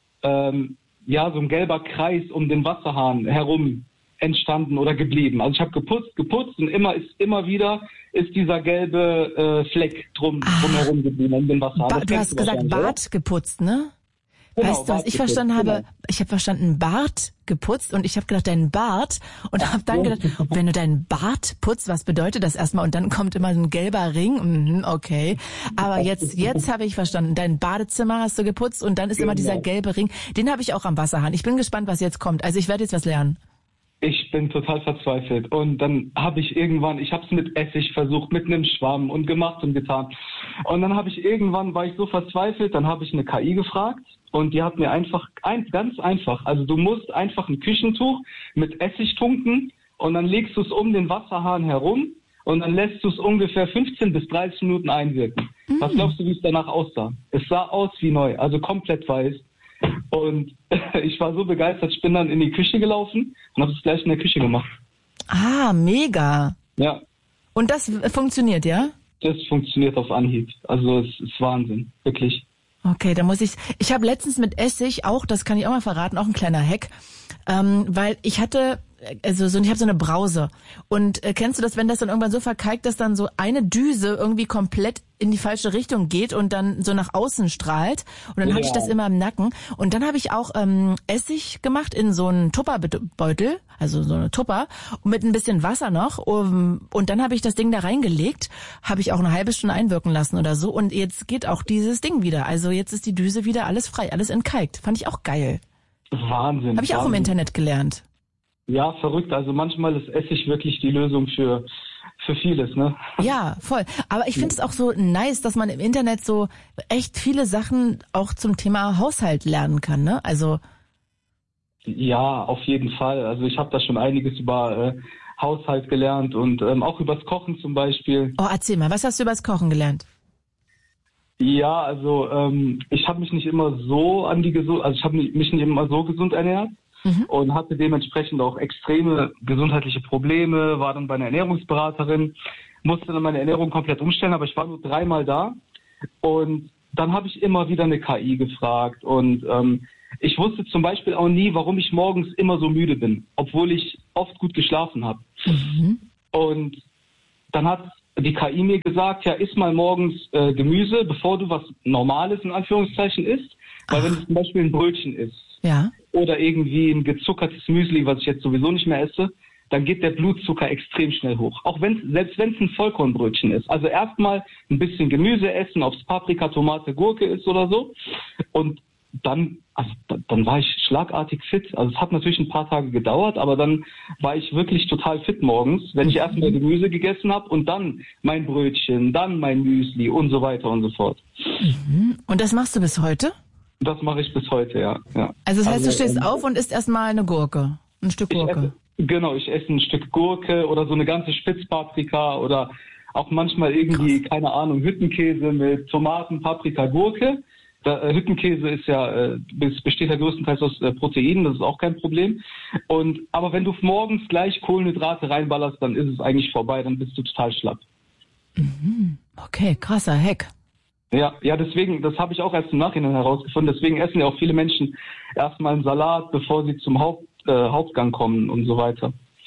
Speaker 4: ähm, ja, so ein gelber Kreis um den Wasserhahn herum entstanden oder geblieben. Also ich habe geputzt, geputzt und immer ist immer wieder ist dieser gelbe äh, Fleck drum drumherum geblieben um den Wasserhahn.
Speaker 1: Ba- du hast gesagt Bart oder? Geputzt, ne? Genau, weißt du, was ich verstanden habe? Genau. Ich habe verstanden Bart geputzt und ich habe gedacht, deinen Bart und habe dann gedacht, wenn du deinen Bart putzt, was bedeutet das erstmal? Und dann kommt immer so ein gelber Ring. Mhm, okay. Aber jetzt jetzt habe ich verstanden, dein Badezimmer hast du geputzt und dann ist immer dieser gelbe Ring. Den habe ich auch am Wasserhahn. Ich bin gespannt, was jetzt kommt. Also ich werde jetzt was lernen.
Speaker 4: Ich bin total verzweifelt und dann habe ich irgendwann, ich habe es mit Essig versucht, mit einem Schwamm und gemacht und getan. Und dann habe ich irgendwann, war ich so verzweifelt, dann habe ich eine K I gefragt und die hat mir einfach, ein, ganz einfach, also du musst einfach ein Küchentuch mit Essig tunken und dann legst du es um den Wasserhahn herum und dann lässt du es ungefähr fünfzehn bis dreißig Minuten einwirken. Mhm. Was glaubst du, wie es danach aussah? Es sah aus wie neu, also komplett weiß. Und ich war so begeistert, ich bin dann in die Küche gelaufen und habe es gleich in der Küche gemacht.
Speaker 1: Ah, mega.
Speaker 4: Ja.
Speaker 1: Und das funktioniert, ja?
Speaker 4: Das funktioniert auf Anhieb. Also es ist Wahnsinn, wirklich.
Speaker 1: Okay, da muss ich, ich habe letztens mit Essig auch, das kann ich auch mal verraten, auch ein kleiner Hack, ähm, weil ich hatte, also so, ich habe so eine Brause und äh, kennst du das, wenn das dann irgendwann so verkalkt, dass dann so eine Düse irgendwie komplett in die falsche Richtung geht und dann so nach außen strahlt und dann ja. hatte ich das immer im Nacken und dann habe ich auch ähm, Essig gemacht in so einen Tupperbeutel, also so eine Tupper mit ein bisschen Wasser noch um, und dann habe ich das Ding da reingelegt, habe ich auch eine halbe Stunde einwirken lassen oder so und jetzt geht auch dieses Ding wieder, also jetzt ist die Düse wieder alles frei, alles entkalkt, fand ich auch geil.
Speaker 4: Wahnsinn.
Speaker 1: Habe ich auch
Speaker 4: Wahnsinn.
Speaker 1: Im Internet gelernt.
Speaker 4: Ja, verrückt. Also manchmal ist Essig wirklich die Lösung für für vieles, ne?
Speaker 1: Ja, voll. Aber ich finde es auch so nice, dass man im Internet so echt viele Sachen auch zum Thema Haushalt lernen kann, ne? Also
Speaker 4: Ja, auf jeden Fall. Also ich habe da schon einiges über äh, Haushalt gelernt und ähm, auch übers Kochen zum Beispiel.
Speaker 1: Oh, erzähl mal, was hast du übers Kochen gelernt?
Speaker 4: Ja, also ähm, ich habe mich nicht immer so an die gesund, also ich habe mich nicht immer so gesund ernährt mhm. und hatte dementsprechend auch extreme gesundheitliche Probleme, war dann bei einer Ernährungsberaterin, musste dann meine Ernährung komplett umstellen, aber ich war nur dreimal da und dann habe ich immer wieder eine K I gefragt und ähm, ich wusste zum Beispiel auch nie, warum ich morgens immer so müde bin, obwohl ich oft gut geschlafen habe. Mhm. Und dann hat die K I mir gesagt, ja, iss mal morgens äh, Gemüse, bevor du was Normales in Anführungszeichen isst. Weil Ach. wenn du zum Beispiel ein Brötchen isst
Speaker 1: ja.
Speaker 4: oder irgendwie ein gezuckertes Müsli, was ich jetzt sowieso nicht mehr esse, dann geht der Blutzucker extrem schnell hoch. Auch wenn selbst wenn es ein Vollkornbrötchen ist. Also erstmal ein bisschen Gemüse essen, ob es Paprika, Tomate, Gurke ist oder so. Und dann, also dann war ich schlagartig fit. Also es hat natürlich ein paar Tage gedauert, aber dann war ich wirklich total fit morgens, wenn ich erstmal Gemüse gegessen habe und dann mein Brötchen, dann mein Müsli und so weiter und so fort.
Speaker 1: Mhm. Und das machst du bis heute?
Speaker 4: Das mache ich bis heute, ja. ja.
Speaker 1: Also das heißt,
Speaker 4: also,
Speaker 1: du stehst
Speaker 4: ähm,
Speaker 1: auf und isst erstmal eine Gurke, ein Stück Gurke.
Speaker 4: Esse, genau, ich esse ein Stück Gurke oder so eine ganze Spitzpaprika oder auch manchmal irgendwie, Krass. keine Ahnung, Hüttenkäse mit Tomaten, Paprika, Gurke. Der, äh, Hüttenkäse ist ja, äh, besteht ja größtenteils aus äh, Proteinen, das ist auch kein Problem. Und aber wenn du morgens gleich Kohlenhydrate reinballerst, dann ist es eigentlich vorbei, dann bist du total schlapp.
Speaker 1: Mhm. Okay, krasser Hack.
Speaker 4: Ja, ja, deswegen, das habe ich auch erst im Nachhinein herausgefunden. Deswegen essen ja auch viele Menschen erstmal einen Salat, bevor sie zum Haupt, äh, Hauptgang kommen und so weiter.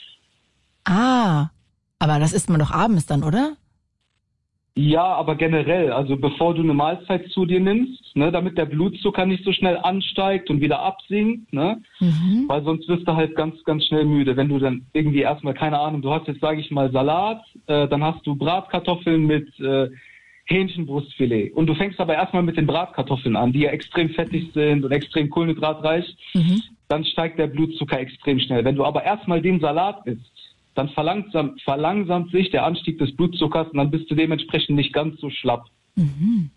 Speaker 1: Ah, aber das isst man doch abends dann, oder?
Speaker 4: Ja, aber generell, also bevor du eine Mahlzeit zu dir nimmst, ne, damit der Blutzucker nicht so schnell ansteigt und wieder absinkt, ne, mhm. weil sonst wirst du halt ganz, ganz schnell müde. Wenn du dann irgendwie erstmal, keine Ahnung, du hast jetzt, sage ich mal, Salat, äh, dann hast du Bratkartoffeln mit äh, Hähnchenbrustfilet und du fängst aber erstmal mit den Bratkartoffeln an, die ja extrem fettig sind und extrem kohlenhydratreich, mhm. dann steigt der Blutzucker extrem schnell. Wenn du aber erstmal den Salat isst, dann verlangsamt, verlangsamt sich der Anstieg des Blutzuckers und dann bist du dementsprechend nicht ganz so schlapp.
Speaker 1: Mhm.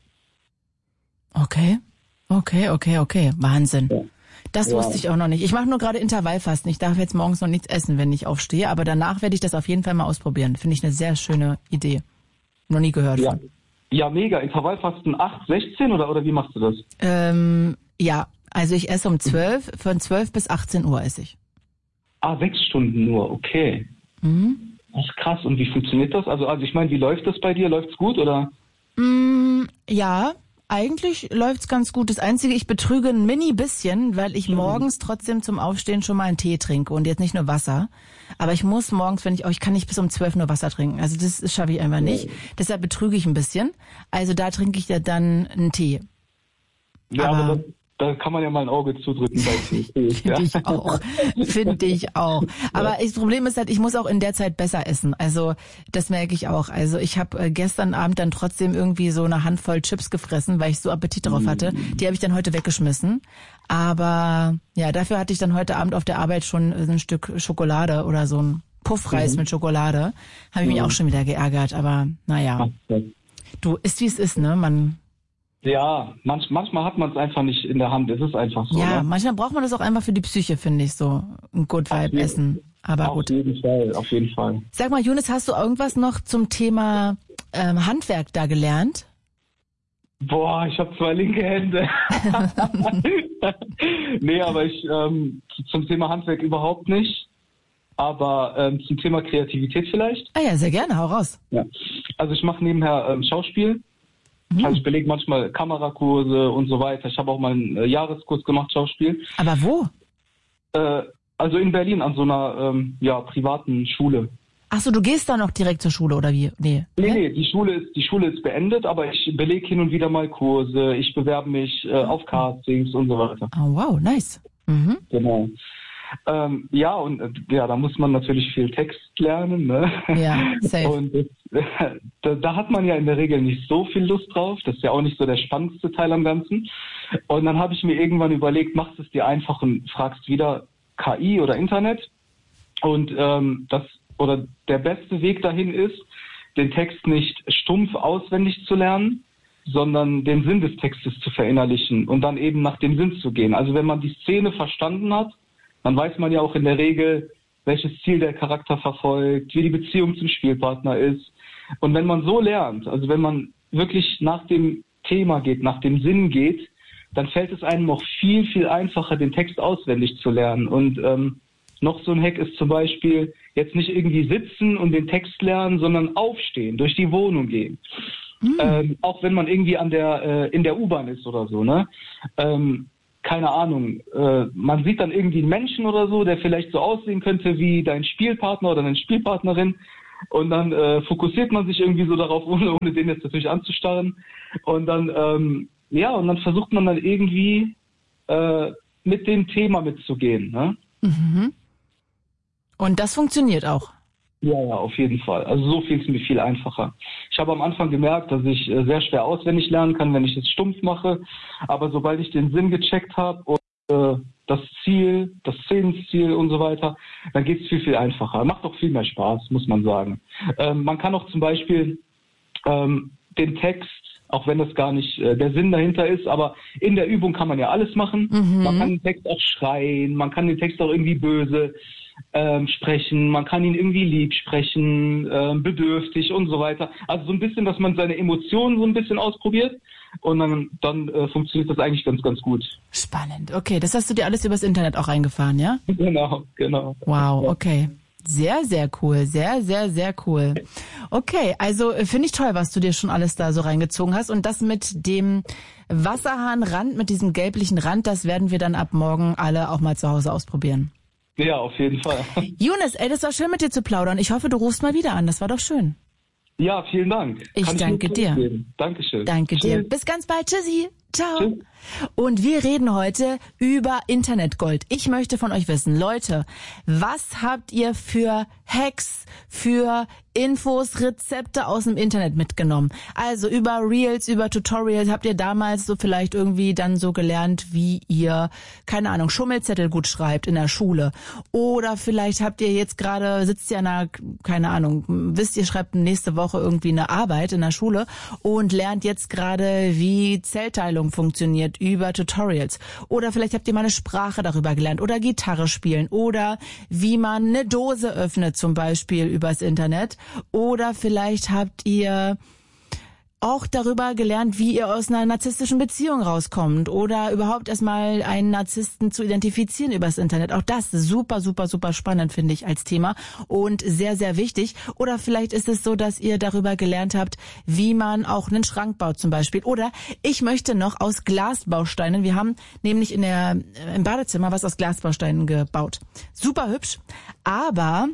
Speaker 1: Okay, okay, okay, okay, Wahnsinn. Ja. Das ja. wusste ich auch noch nicht. Ich mache nur gerade Intervallfasten. Ich darf jetzt morgens noch nichts essen, wenn ich aufstehe, aber danach werde ich das auf jeden Fall mal ausprobieren. Finde ich eine sehr schöne Idee. Noch nie gehört
Speaker 4: ja.
Speaker 1: von.
Speaker 4: Ja, mega. Intervallfasten acht, sechzehn oder, oder wie machst du das?
Speaker 1: Ähm, ja, also ich esse um zwölf, von zwölf bis achtzehn Uhr esse ich.
Speaker 4: Ah, sechs Stunden nur, okay. Mhm. Das ist krass. Und wie funktioniert das? Also, also ich meine, wie läuft das bei dir? Läuft's gut oder?
Speaker 1: Mm, ja, eigentlich läuft's ganz gut. Das Einzige, ich betrüge ein mini bisschen, weil ich morgens trotzdem zum Aufstehen schon mal einen Tee trinke und jetzt nicht nur Wasser. Aber ich muss morgens, wenn ich, oh, ich kann nicht bis um zwölf nur Wasser trinken. Also das, das schaffe ich einfach nicht. Ja. Deshalb betrüge ich ein bisschen. Also da trinke ich ja dann einen Tee.
Speaker 4: Ja, aber, aber das Da kann man ja mal ein Auge zudrücken bei
Speaker 1: Finde ja. ich auch. Finde ich auch. Aber ja. das Problem ist halt, ich muss auch in der Zeit besser essen. Also das merke ich auch. Also ich habe gestern Abend dann trotzdem irgendwie so eine Handvoll Chips gefressen, weil ich so Appetit drauf hatte. Die habe ich dann heute weggeschmissen. Aber ja, dafür hatte ich dann heute Abend auf der Arbeit schon ein Stück Schokolade oder so ein Puffreis mhm. mit Schokolade. Habe ich mich mhm. auch schon wieder geärgert. Aber naja. Du, ist wie es ist, ne? Man...
Speaker 4: Ja, manch, manchmal hat man es einfach nicht in der Hand. Es ist einfach so.
Speaker 1: Ja,
Speaker 4: ne?
Speaker 1: manchmal braucht man das auch einfach für die Psyche, finde ich, so ein Good Vibe essen. Aber
Speaker 4: auf
Speaker 1: gut.
Speaker 4: Auf jeden Fall, auf jeden Fall.
Speaker 1: Sag mal, Younes, hast du irgendwas noch zum Thema ähm, Handwerk da gelernt?
Speaker 4: Boah, ich habe zwei linke Hände. Nee, aber ich ähm, zum Thema Handwerk überhaupt nicht. Aber ähm, zum Thema Kreativität vielleicht.
Speaker 1: Ah ja, sehr gerne, hau raus.
Speaker 4: Ja. Also ich mache nebenher ähm, Schauspiel. Hm. Also ich belege manchmal Kamerakurse und so weiter. Ich habe auch mal einen äh, Jahreskurs gemacht, Schauspiel.
Speaker 1: Aber wo?
Speaker 4: Äh, also in Berlin an so einer ähm, ja, privaten Schule.
Speaker 1: Ach so, du gehst da noch direkt zur Schule oder wie? Nee,
Speaker 4: nee, nee die, Schule ist, die Schule ist beendet, aber ich belege hin und wieder mal Kurse. Ich bewerbe mich äh, auf Castings und so weiter.
Speaker 1: Oh wow, nice. Mhm.
Speaker 4: Genau. Ähm, ja, und äh, ja, da muss man natürlich viel Text lernen, ne?
Speaker 1: Ja, safe.
Speaker 4: Und das, äh, da, da hat man ja in der Regel nicht so viel Lust drauf. Das ist ja auch nicht so der spannendste Teil am Ganzen. Und dann habe ich mir irgendwann überlegt, machst es dir einfach und fragst wieder K I oder Internet. Und ähm, das oder der beste Weg dahin ist, den Text nicht stumpf auswendig zu lernen, sondern den Sinn des Textes zu verinnerlichen und dann eben nach dem Sinn zu gehen. Also wenn man die Szene verstanden hat, dann weiß man ja auch in der Regel, welches Ziel der Charakter verfolgt, wie die Beziehung zum Spielpartner ist. Und wenn man so lernt, also wenn man wirklich nach dem Thema geht, nach dem Sinn geht, dann fällt es einem noch viel, viel einfacher, den Text auswendig zu lernen. Und ähm, noch so ein Hack ist zum Beispiel jetzt nicht irgendwie sitzen und den Text lernen, sondern aufstehen, durch die Wohnung gehen. Mhm. Ähm, auch wenn man irgendwie an der äh, in der U-Bahn ist oder so, ne? Ähm, keine Ahnung, äh, man sieht dann irgendwie einen Menschen oder so, der vielleicht so aussehen könnte wie dein Spielpartner oder deine Spielpartnerin. Und dann äh, fokussiert man sich irgendwie so darauf, ohne, ohne den jetzt natürlich anzustarren. Und dann, ähm, ja, und dann versucht man dann irgendwie äh, mit dem Thema mitzugehen. Ne?
Speaker 1: Mhm. Und das funktioniert auch?
Speaker 4: Ja, ja, auf jeden Fall. Also so viel ist mir viel einfacher. Ich habe am Anfang gemerkt, dass ich äh, sehr schwer auswendig lernen kann, wenn ich es stumpf mache. Aber sobald ich den Sinn gecheckt habe und äh, das Ziel, das Szenenziel und so weiter, dann geht es viel, viel einfacher. Macht auch viel mehr Spaß, muss man sagen. Ähm, man kann auch zum Beispiel ähm, den Text, auch wenn das gar nicht äh, der Sinn dahinter ist, aber in der Übung kann man ja alles machen. Mhm. Man kann den Text auch schreien, man kann den Text auch irgendwie böse ähm, sprechen, man kann ihn irgendwie lieb sprechen, ähm, bedürftig und so weiter. Also so ein bisschen, dass man seine Emotionen so ein bisschen ausprobiert. Und dann, dann äh, funktioniert das eigentlich ganz, ganz gut.
Speaker 1: Spannend. Okay, das hast du dir alles übers Internet auch reingefahren, ja?
Speaker 4: Genau, genau.
Speaker 1: Wow, okay. Sehr, sehr cool. Sehr, sehr, sehr cool. Okay, also finde ich toll, was du dir schon alles da so reingezogen hast. Und das mit dem Wasserhahnrand, mit diesem gelblichen Rand, das werden wir dann ab morgen alle auch mal zu Hause ausprobieren.
Speaker 4: Ja, auf jeden Fall.
Speaker 1: Younes, ey, das war schön mit dir zu plaudern. Ich hoffe, du rufst mal wieder an. Das war doch schön.
Speaker 4: Ja, vielen Dank.
Speaker 1: Ich Kann danke ich dir.
Speaker 4: Geben. Dankeschön.
Speaker 1: Danke
Speaker 4: Tschüss.
Speaker 1: dir. Bis ganz bald. Tschüssi. Ciao.
Speaker 4: Tschüss.
Speaker 1: Und wir reden heute über Internetgold. Ich möchte von euch wissen, Leute, was habt ihr für Hacks, für Infos, Rezepte aus dem Internet mitgenommen? Also über Reels, über Tutorials habt ihr damals so vielleicht irgendwie dann so gelernt, wie ihr, keine Ahnung, Schummelzettel gut schreibt in der Schule. Oder vielleicht habt ihr jetzt gerade, sitzt ihr in einer, keine Ahnung, wisst ihr, schreibt nächste Woche irgendwie eine Arbeit in der Schule und lernt jetzt gerade, wie Zellteilung funktioniert über Tutorials. Oder vielleicht habt ihr mal eine Sprache darüber gelernt oder Gitarre spielen oder wie man eine Dose öffnet zum Beispiel übers Internet. Oder vielleicht habt ihr auch darüber gelernt, wie ihr aus einer narzisstischen Beziehung rauskommt oder überhaupt erstmal einen Narzissten zu identifizieren übers Internet. Auch das ist super, super, super spannend, finde ich, als Thema und sehr, sehr wichtig. Oder vielleicht ist es so, dass ihr darüber gelernt habt, wie man auch einen Schrank baut zum Beispiel. Oder ich möchte noch aus Glasbausteinen, wir haben nämlich in der, im Badezimmer was aus Glasbausteinen gebaut. Super hübsch, aber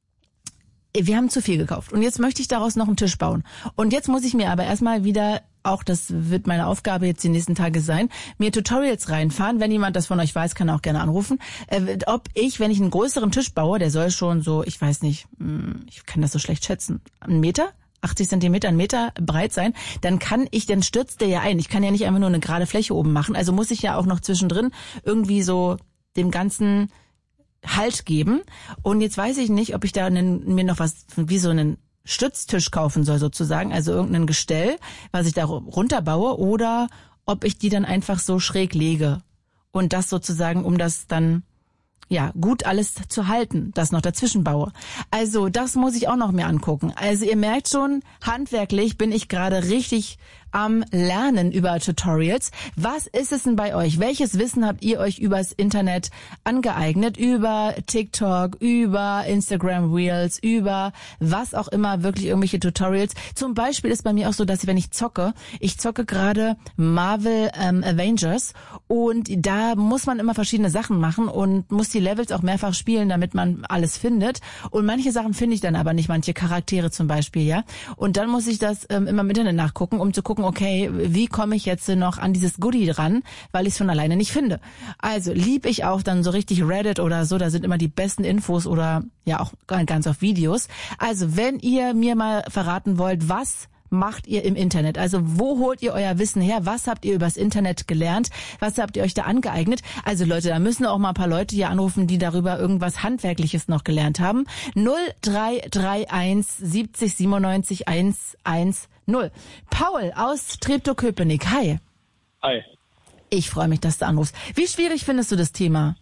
Speaker 1: wir haben zu viel gekauft und jetzt möchte ich daraus noch einen Tisch bauen. Und jetzt muss ich mir aber erstmal wieder, auch das wird meine Aufgabe jetzt die nächsten Tage sein, mir Tutorials reinfahren. Wenn jemand das von euch weiß, kann er auch gerne anrufen. Äh, ob ich, wenn ich einen größeren Tisch baue, der soll schon so, ich weiß nicht, ich kann das so schlecht schätzen, einen Meter? achtzig Zentimeter, einen Meter breit sein, dann kann ich, dann stürzt der ja ein. Ich kann ja nicht einfach nur eine gerade Fläche oben machen. Also muss ich ja auch noch zwischendrin irgendwie so dem ganzen Halt geben. Und jetzt weiß ich nicht, ob ich da einen, mir noch was, wie so einen Stütztisch kaufen soll sozusagen, also irgendein Gestell, was ich da runterbaue, oder ob ich die dann einfach so schräg lege und das sozusagen, um das dann ja gut alles zu halten, das noch dazwischen baue. Also das muss ich auch noch mir angucken. Also ihr merkt schon, handwerklich bin ich gerade richtig am Lernen über Tutorials. Was ist es denn bei euch? Welches Wissen habt ihr euch übers Internet angeeignet? Über TikTok, über Instagram Reels, über was auch immer, wirklich irgendwelche Tutorials. Zum Beispiel ist bei mir auch so, dass ich, wenn ich zocke, ich zocke gerade Marvel ähm, Avengers und da muss man immer verschiedene Sachen machen und muss die Levels auch mehrfach spielen, damit man alles findet. Und manche Sachen finde ich dann aber nicht, manche Charaktere zum Beispiel, ja. Und dann muss ich das ähm, immer im Internet nachgucken, um zu gucken, okay, wie komme ich jetzt noch an dieses Goodie dran, weil ich es von alleine nicht finde. Also lieb ich auch dann so richtig Reddit oder so, da sind immer die besten Infos oder ja auch ganz auf Videos. Also wenn ihr mir mal verraten wollt, was macht ihr im Internet? Also wo holt ihr euer Wissen her? Was habt ihr übers Internet gelernt? Was habt ihr euch da angeeignet? Also Leute, da müssen auch mal ein paar Leute hier anrufen, die darüber irgendwas Handwerkliches noch gelernt haben. null drei drei eins siebzig siebenundneunzig hundertzehn. Paul aus Treptow-Köpenick. Hi.
Speaker 5: Hi.
Speaker 1: Ich freue mich, dass du anrufst. Wie schwierig findest du das Thema?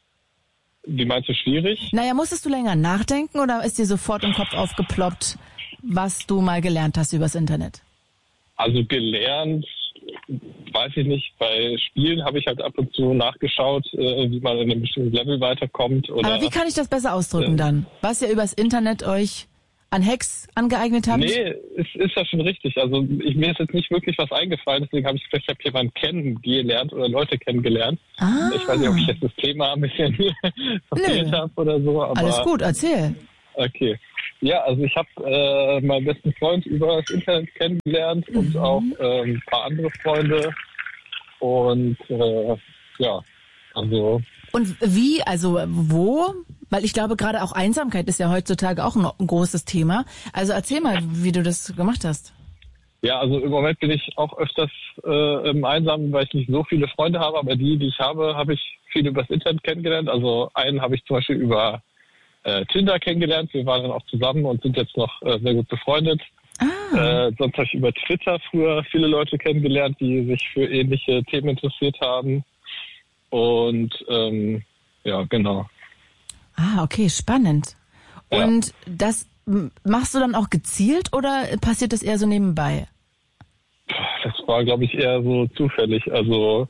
Speaker 5: Wie meinst du schwierig?
Speaker 1: Naja, musstest du länger nachdenken oder ist dir sofort im Kopf aufgeploppt, was du mal gelernt hast übers Internet?
Speaker 5: Also gelernt, weiß ich nicht. Bei Spielen habe ich halt ab und zu nachgeschaut, wie man in einem bestimmten Level weiterkommt. Oder,
Speaker 1: aber wie kann ich das besser ausdrücken äh, dann? Was ihr übers Internet euch an Hacks angeeignet habt?
Speaker 5: Nee, es ist ja schon richtig. Also ich, mir ist jetzt nicht wirklich was eingefallen, deswegen habe ich vielleicht hab jemanden kennengelernt oder Leute kennengelernt. Ah. Ich weiß nicht, ob ich jetzt das Thema ein bisschen verfehlt habe oder so. Aber
Speaker 1: alles gut, erzähl.
Speaker 5: Okay. Ja, also ich habe äh, meinen besten Freund über das Internet kennengelernt mhm. und auch äh, ein paar andere Freunde. Und äh, ja, also...
Speaker 1: Und wie, also wo? Weil ich glaube, gerade auch Einsamkeit ist ja heutzutage auch ein, ein großes Thema. Also erzähl mal, wie du das gemacht hast.
Speaker 5: Ja, also im Moment bin ich auch öfters äh, im Einsamen, weil ich nicht so viele Freunde habe. Aber die, die ich habe, habe ich viel übers Internet kennengelernt. Also einen habe ich zum Beispiel über äh, Tinder kennengelernt. Wir waren dann auch zusammen und sind jetzt noch äh, sehr gut befreundet. Ah. Äh, sonst habe ich über Twitter früher viele Leute kennengelernt, die sich für ähnliche Themen interessiert haben. Und ähm, ja, genau.
Speaker 1: Ah, okay, spannend.
Speaker 5: Ja.
Speaker 1: Und das machst du dann auch gezielt oder passiert das eher so nebenbei?
Speaker 5: Das war, glaube ich, eher so zufällig. Also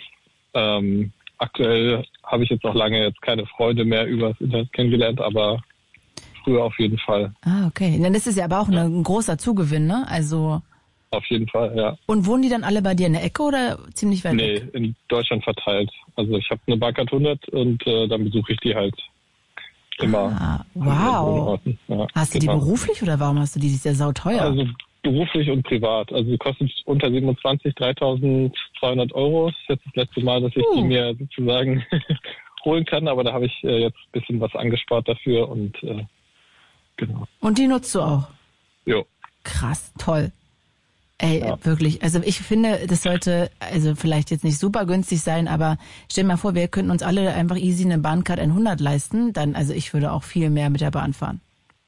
Speaker 5: ähm, aktuell habe ich jetzt noch lange jetzt keine Freunde mehr über das Internet kennengelernt, aber früher auf jeden Fall.
Speaker 1: Ah, okay. Dann ist es ja aber auch ja. eine, ein großer Zugewinn, ne? Also
Speaker 5: auf jeden Fall, ja.
Speaker 1: Und wohnen die dann alle bei dir in der Ecke oder ziemlich weit
Speaker 5: nee,
Speaker 1: weg?
Speaker 5: Nee, in Deutschland verteilt. Also ich habe eine Bankart hundert und äh, dann besuche ich die halt immer.
Speaker 1: Ah, wow.
Speaker 5: Ja,
Speaker 1: hast du
Speaker 5: genau.
Speaker 1: die beruflich oder warum hast du die? Die ist ja sauteuer.
Speaker 5: Also beruflich und privat. Also die kostet unter siebenundzwanzig dreitausendzweihundert Euro. Das ist jetzt das letzte Mal, dass ich uh. die mir sozusagen holen kann, aber da habe ich äh, jetzt ein bisschen was angespart dafür und äh, genau.
Speaker 1: Und die nutzt du auch?
Speaker 5: Jo.
Speaker 1: Krass, toll. Ey,
Speaker 5: ja.
Speaker 1: wirklich. Also ich finde, das sollte also vielleicht jetzt nicht super günstig sein, aber stell dir mal vor, wir könnten uns alle einfach easy eine Bahncard hundert leisten. Dann, also ich würde auch viel mehr mit der Bahn fahren.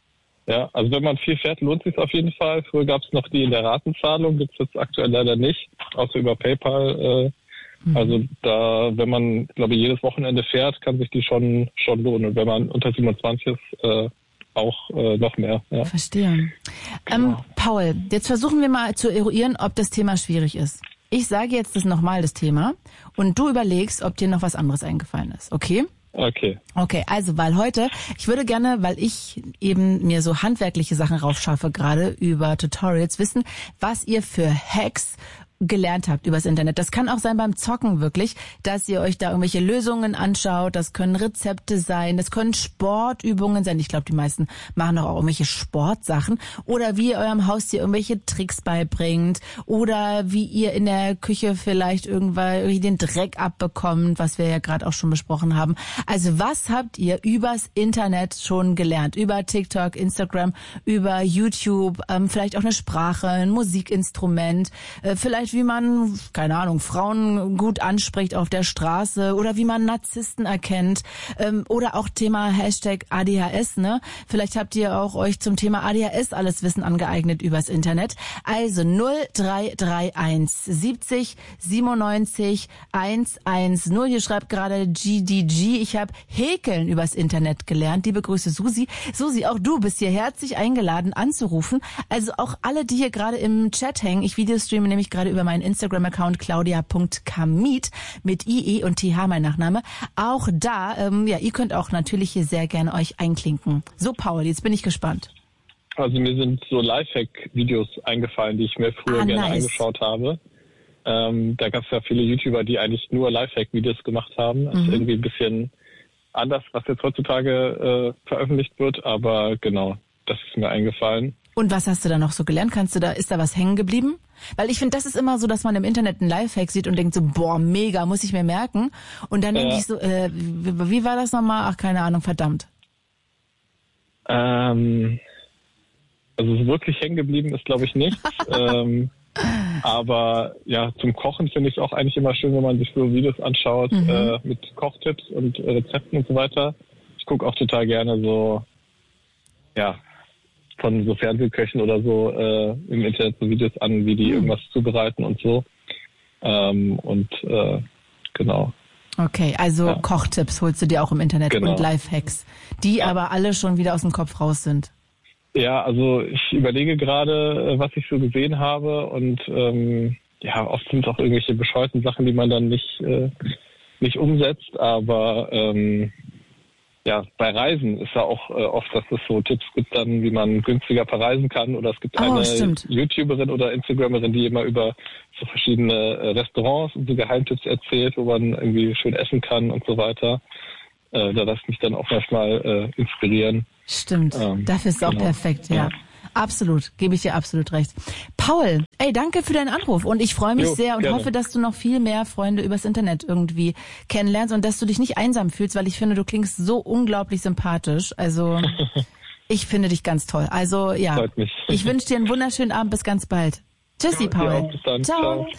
Speaker 5: Ja, also wenn man viel fährt, lohnt sich auf jeden Fall. Früher gab es noch die in der Ratenzahlung, gibt es jetzt aktuell leider nicht, außer über PayPal. Äh, mhm. Also da, wenn man, glaube ich, jedes Wochenende fährt, kann sich die schon schon lohnen. Und wenn man unter siebenundzwanzig ist, äh, auch äh, noch mehr. Ja.
Speaker 1: Verstehe.
Speaker 5: Genau.
Speaker 1: Ähm, Paul, jetzt versuchen wir mal zu eruieren, ob das Thema schwierig ist. Ich sage jetzt das nochmal, das Thema, und du überlegst, ob dir noch was anderes eingefallen ist, okay?
Speaker 5: Okay.
Speaker 1: Okay, also, weil heute, ich würde gerne, weil ich eben mir so handwerkliche Sachen raufschaffe, gerade über Tutorials, wissen, was ihr für Hacks gelernt habt übers Internet. Das kann auch sein beim Zocken wirklich, dass ihr euch da irgendwelche Lösungen anschaut. Das können Rezepte sein, das können Sportübungen sein. Ich glaube, die meisten machen doch auch irgendwelche Sportsachen. Oder wie ihr eurem Haustier irgendwelche Tricks beibringt. Oder wie ihr in der Küche vielleicht irgendwann irgendwie den Dreck abbekommt, was wir ja gerade auch schon besprochen haben. Also was habt ihr übers Internet schon gelernt? Über TikTok, Instagram, über YouTube, ähm, vielleicht auch eine Sprache, ein Musikinstrument, äh, vielleicht wie man, keine Ahnung, Frauen gut anspricht auf der Straße oder wie man Narzissten erkennt ähm, oder auch Thema Hashtag A D H S, ne? Vielleicht habt ihr auch euch zum Thema A D H S alles Wissen angeeignet übers Internet. Also null drei drei eins siebzig siebenundneunzig hundertzehn. Hier schreibt gerade G D G, ich habe Häkeln übers Internet gelernt. Liebe Grüße, Susi. Susi, auch du bist hier herzlich eingeladen anzurufen. Also auch alle, die hier gerade im Chat hängen. Ich videostreame nämlich gerade über meinen Instagram-Account claudia punkt kamit mit I E und T H, mein Nachname. Auch da, ähm, ja, ihr könnt auch natürlich hier sehr gerne euch einklinken. So, Paul, jetzt bin ich gespannt.
Speaker 5: Also mir sind so Lifehack-Videos eingefallen, die ich mir früher
Speaker 1: ah,
Speaker 5: gerne
Speaker 1: nice.
Speaker 5: angeschaut habe. Ähm, da gab es ja viele YouTuber, die eigentlich nur Lifehack-Videos gemacht haben. Das mhm. ist irgendwie ein bisschen anders, was jetzt heutzutage äh, veröffentlicht wird, aber genau, das ist mir eingefallen.
Speaker 1: Und was hast du da noch so gelernt? Kannst du da, ist da was hängen geblieben? Weil ich finde, das ist immer so, dass man im Internet einen Lifehack sieht und denkt so, boah, mega, muss ich mir merken. Und dann ja. denke ich so, äh, wie, wie war das nochmal? Ach, keine Ahnung, verdammt.
Speaker 5: Ähm, Also so wirklich hängen geblieben ist, glaube ich, nicht. ähm, aber ja, zum Kochen finde ich es auch eigentlich immer schön, wenn man sich so Videos anschaut mhm. äh, mit Kochtipps und äh, Rezepten und so weiter. Ich gucke auch total gerne so, ja, von so Fernsehköchen oder so äh, im Internet so Videos an, wie die mhm. irgendwas zubereiten und so. Ähm, und äh, genau.
Speaker 1: Okay, also
Speaker 5: ja.
Speaker 1: Kochtipps holst du dir auch im Internet
Speaker 5: genau.
Speaker 1: und Lifehacks, die ja. aber alle schon wieder aus dem Kopf raus sind.
Speaker 5: Ja, also ich überlege gerade, was ich so gesehen habe und ähm, ja, oft sind es auch irgendwelche bescheuerten Sachen, die man dann nicht äh, nicht umsetzt, aber ähm, ja, bei Reisen ist ja auch äh, oft, dass es so Tipps gibt dann, wie man günstiger verreisen kann. Oder es gibt oh, eine
Speaker 1: stimmt.
Speaker 5: YouTuberin oder Instagramerin, die immer über so verschiedene äh, Restaurants und so Geheimtipps erzählt, wo man irgendwie schön essen kann und so weiter. Äh, da lasse ich mich dann auch manchmal äh, inspirieren.
Speaker 1: Stimmt, ähm, dafür ist es genau. auch perfekt, ja. ja. Absolut, gebe ich dir absolut recht. Paul, ey, danke für deinen Anruf und ich freue mich jo, sehr und gerne. hoffe, dass du noch viel mehr Freunde übers Internet irgendwie kennenlernst und dass du dich nicht einsam fühlst, weil ich finde, du klingst so unglaublich sympathisch. Also ich finde dich ganz toll. Also ja,
Speaker 5: freut mich.
Speaker 1: Ich wünsche dir einen wunderschönen Abend, bis ganz bald. Tschüssi, ja, Paul.
Speaker 5: Ja, bis dann. Ciao. Ciao.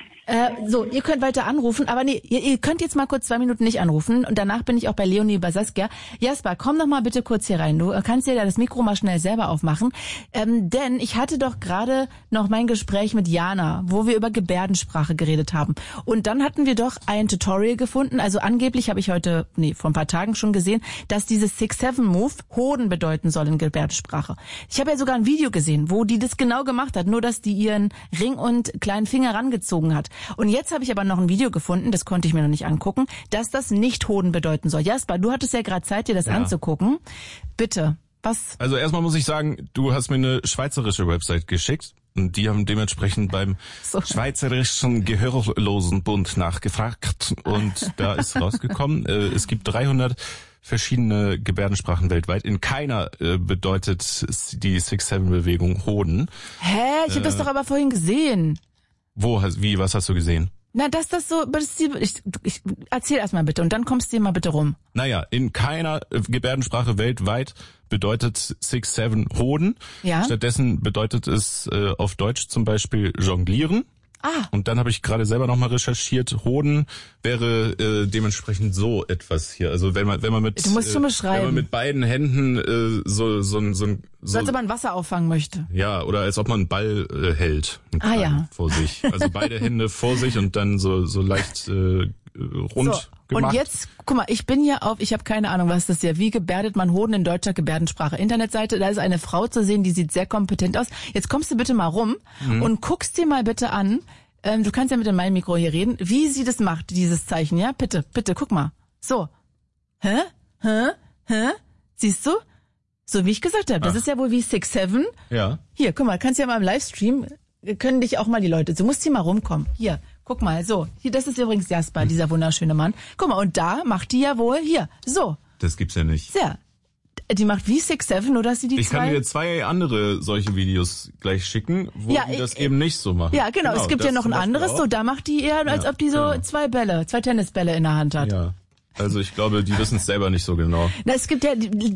Speaker 1: Äh, so, ihr könnt weiter anrufen, aber nee, ihr, ihr könnt jetzt mal kurz zwei Minuten nicht anrufen und danach bin ich auch bei Leonie bei Saskia. Jasper, komm doch mal bitte kurz hier rein. Du kannst dir da das Mikro mal schnell selber aufmachen, ähm, denn ich hatte doch gerade noch mein Gespräch mit Jana, wo wir über Gebärdensprache geredet haben und dann hatten wir doch ein Tutorial gefunden, also angeblich habe ich heute, nee, vor ein paar Tagen schon gesehen, dass dieses six seven Move Hoden bedeuten soll in Gebärdensprache. Ich habe ja sogar ein Video gesehen, wo die das genau gemacht hat, nur dass die ihren Ring und kleinen Finger rangezogen hat. Und jetzt habe ich aber noch ein Video gefunden, das konnte ich mir noch nicht angucken, dass das nicht Hoden bedeuten soll. Jasper, du hattest ja gerade Zeit, dir das ja. anzugucken. Bitte, was?
Speaker 6: Also erstmal muss ich sagen, du hast mir eine schweizerische Website geschickt und die haben dementsprechend beim so. Schweizerischen Gehörlosenbund nachgefragt und da ist rausgekommen, äh, es gibt dreihundert verschiedene Gebärdensprachen weltweit. In keiner äh, bedeutet die six seven Bewegung Hoden.
Speaker 1: Hä? Ich habe äh, das doch aber vorhin gesehen.
Speaker 6: Wo, wie, was hast du gesehen?
Speaker 1: Na, dass das so, ich, ich, erzähl erstmal bitte und dann kommst du dir mal bitte rum.
Speaker 6: Naja, in keiner Gebärdensprache weltweit bedeutet six seven Hoden.
Speaker 1: Ja.
Speaker 6: Stattdessen bedeutet es äh, auf Deutsch zum Beispiel jonglieren.
Speaker 1: Ah.
Speaker 6: Und dann habe ich gerade selber nochmal recherchiert, Hoden wäre äh, dementsprechend so etwas hier. Also wenn man wenn man mit
Speaker 1: du musst schon beschreiben.
Speaker 6: Wenn man mit beiden Händen äh, so so ein so ein
Speaker 1: so, als ob man Wasser auffangen möchte.
Speaker 6: Ja, oder als ob man einen Ball äh, hält
Speaker 1: ah, ja.
Speaker 6: vor sich. Also beide Hände vor sich und dann so so leicht äh, rund
Speaker 1: so.
Speaker 6: gemacht.
Speaker 1: Und jetzt, guck mal, ich bin hier auf, ich habe keine Ahnung, was das hier, wie gebärdet man Hoden in deutscher Gebärdensprache. Internetseite, da ist eine Frau zu sehen, die sieht sehr kompetent aus. Jetzt kommst du bitte mal rum mhm. und guckst dir mal bitte an, ähm, du kannst ja mit dem mein Mikro hier reden, wie sie das macht, dieses Zeichen, ja? Bitte, bitte, guck mal. So. Hä? Hä? Hä? Siehst du? So wie ich gesagt habe, das Ach. ist ja wohl wie six seven.
Speaker 6: Ja.
Speaker 1: Hier, guck mal, kannst ja mal im Livestream, können dich auch mal die Leute, du musst hier mal rumkommen. Hier, guck mal, so. Hier, das ist übrigens Jasper, dieser wunderschöne Mann. Guck mal, und da macht die ja wohl, hier, so.
Speaker 6: Das gibt's ja nicht.
Speaker 1: Sehr. Die macht wie six seven, oder dass sie die
Speaker 6: ich
Speaker 1: zwei...
Speaker 6: Ich kann dir zwei andere solche Videos gleich schicken, wo
Speaker 1: ja,
Speaker 6: die das
Speaker 1: ich,
Speaker 6: eben nicht so machen.
Speaker 1: Ja, genau. genau es gibt ja noch ein anderes, so da macht die eher, als ja, ob die so genau. zwei Bälle, zwei Tennisbälle in der Hand hat.
Speaker 6: Ja. Also ich glaube, die wissen es selber nicht so genau.
Speaker 1: Na, es gibt ja,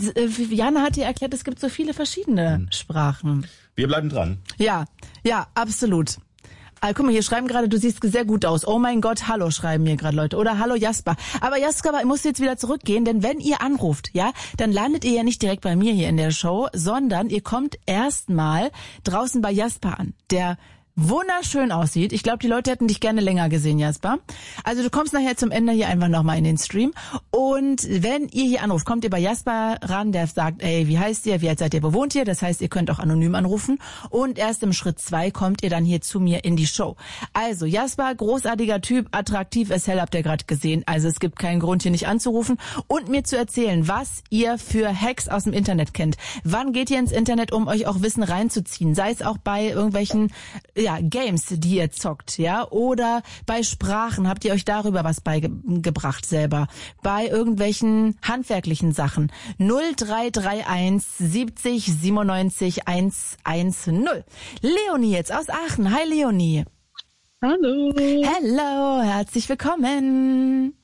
Speaker 1: Jana hat dir erklärt, es gibt so viele verschiedene hm. Sprachen.
Speaker 6: Wir bleiben dran.
Speaker 1: Ja, ja, absolut. Ah, guck mal, hier schreiben gerade, du siehst sehr gut aus. Oh mein Gott, hallo, schreiben mir gerade Leute. Oder hallo Jasper. Aber Jasper, ich muss jetzt wieder zurückgehen, denn wenn ihr anruft, ja, dann landet ihr ja nicht direkt bei mir hier in der Show, sondern ihr kommt erstmal draußen bei Jasper an, der wunderschön aussieht. Ich glaube, die Leute hätten dich gerne länger gesehen, Jasper. Also du kommst nachher zum Ende hier einfach nochmal in den Stream. Und wenn ihr hier anruft, kommt ihr bei Jasper ran, der sagt, ey, wie heißt ihr, wie alt seid ihr, wo wohnt ihr? Das heißt, ihr könnt auch anonym anrufen. Und erst im Schritt zwei kommt ihr dann hier zu mir in die Show. Also Jasper, großartiger Typ, attraktiv as hell, habt ihr gerade gesehen. Also es gibt keinen Grund, hier nicht anzurufen und mir zu erzählen, was ihr für Hacks aus dem Internet kennt. Wann geht ihr ins Internet, um euch auch Wissen reinzuziehen? Sei es auch bei irgendwelchen ja, Games, die ihr zockt, ja, oder bei Sprachen, habt ihr euch darüber was beigebracht selber, bei irgendwelchen handwerklichen Sachen. null drei drei eins siebzig siebenundneunzig hundertzehn. Leonie jetzt aus Aachen. Hi Leonie.
Speaker 7: Hallo.
Speaker 1: Hello, herzlich willkommen.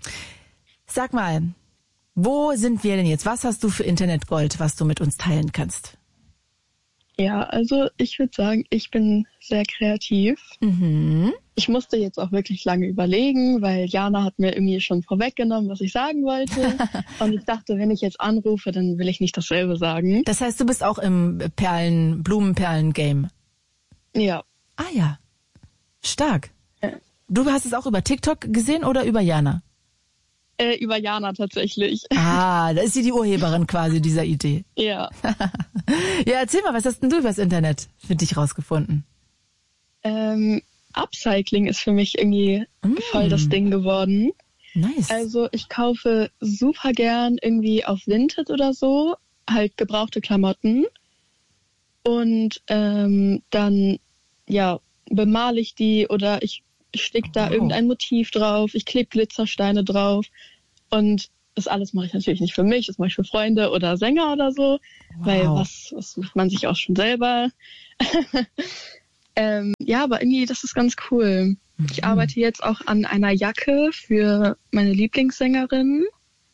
Speaker 1: Sag mal, wo sind wir denn jetzt? Was hast du für Internetgold, was du mit uns teilen kannst?
Speaker 3: Ja, also ich würde sagen, ich bin sehr kreativ.
Speaker 1: Mhm.
Speaker 3: Ich musste jetzt auch wirklich lange überlegen, weil Jana hat mir irgendwie schon vorweggenommen, was ich sagen wollte. Und ich dachte, wenn ich jetzt anrufe, dann will ich nicht dasselbe sagen.
Speaker 1: Das heißt, du bist auch im Perlen, Blumenperlen-Game?
Speaker 3: Ja.
Speaker 1: Ah ja, stark.
Speaker 3: Ja.
Speaker 1: Du hast es auch über TikTok gesehen oder über Jana?
Speaker 3: Äh, über Jana tatsächlich.
Speaker 1: Ah, da ist sie die Urheberin quasi dieser Idee.
Speaker 3: Ja.
Speaker 1: Ja, erzähl mal, was hast denn du übers Internet für dich rausgefunden?
Speaker 3: Ähm, Upcycling ist für mich irgendwie mm. voll das Ding geworden.
Speaker 1: Nice.
Speaker 3: Also ich kaufe super gern irgendwie auf Vinted oder so, halt gebrauchte Klamotten. Und ähm, dann, ja, bemale ich die oder ich stick da
Speaker 1: oh.
Speaker 3: irgendein Motiv drauf, ich klebe Glitzersteine drauf und das alles mache ich natürlich nicht für mich, das mache ich für Freunde oder Sänger oder so, wow. weil was, was macht man sich auch schon selber. ähm, ja, aber irgendwie, das ist ganz cool. Mhm. Ich arbeite jetzt auch an einer Jacke für meine Lieblingssängerin.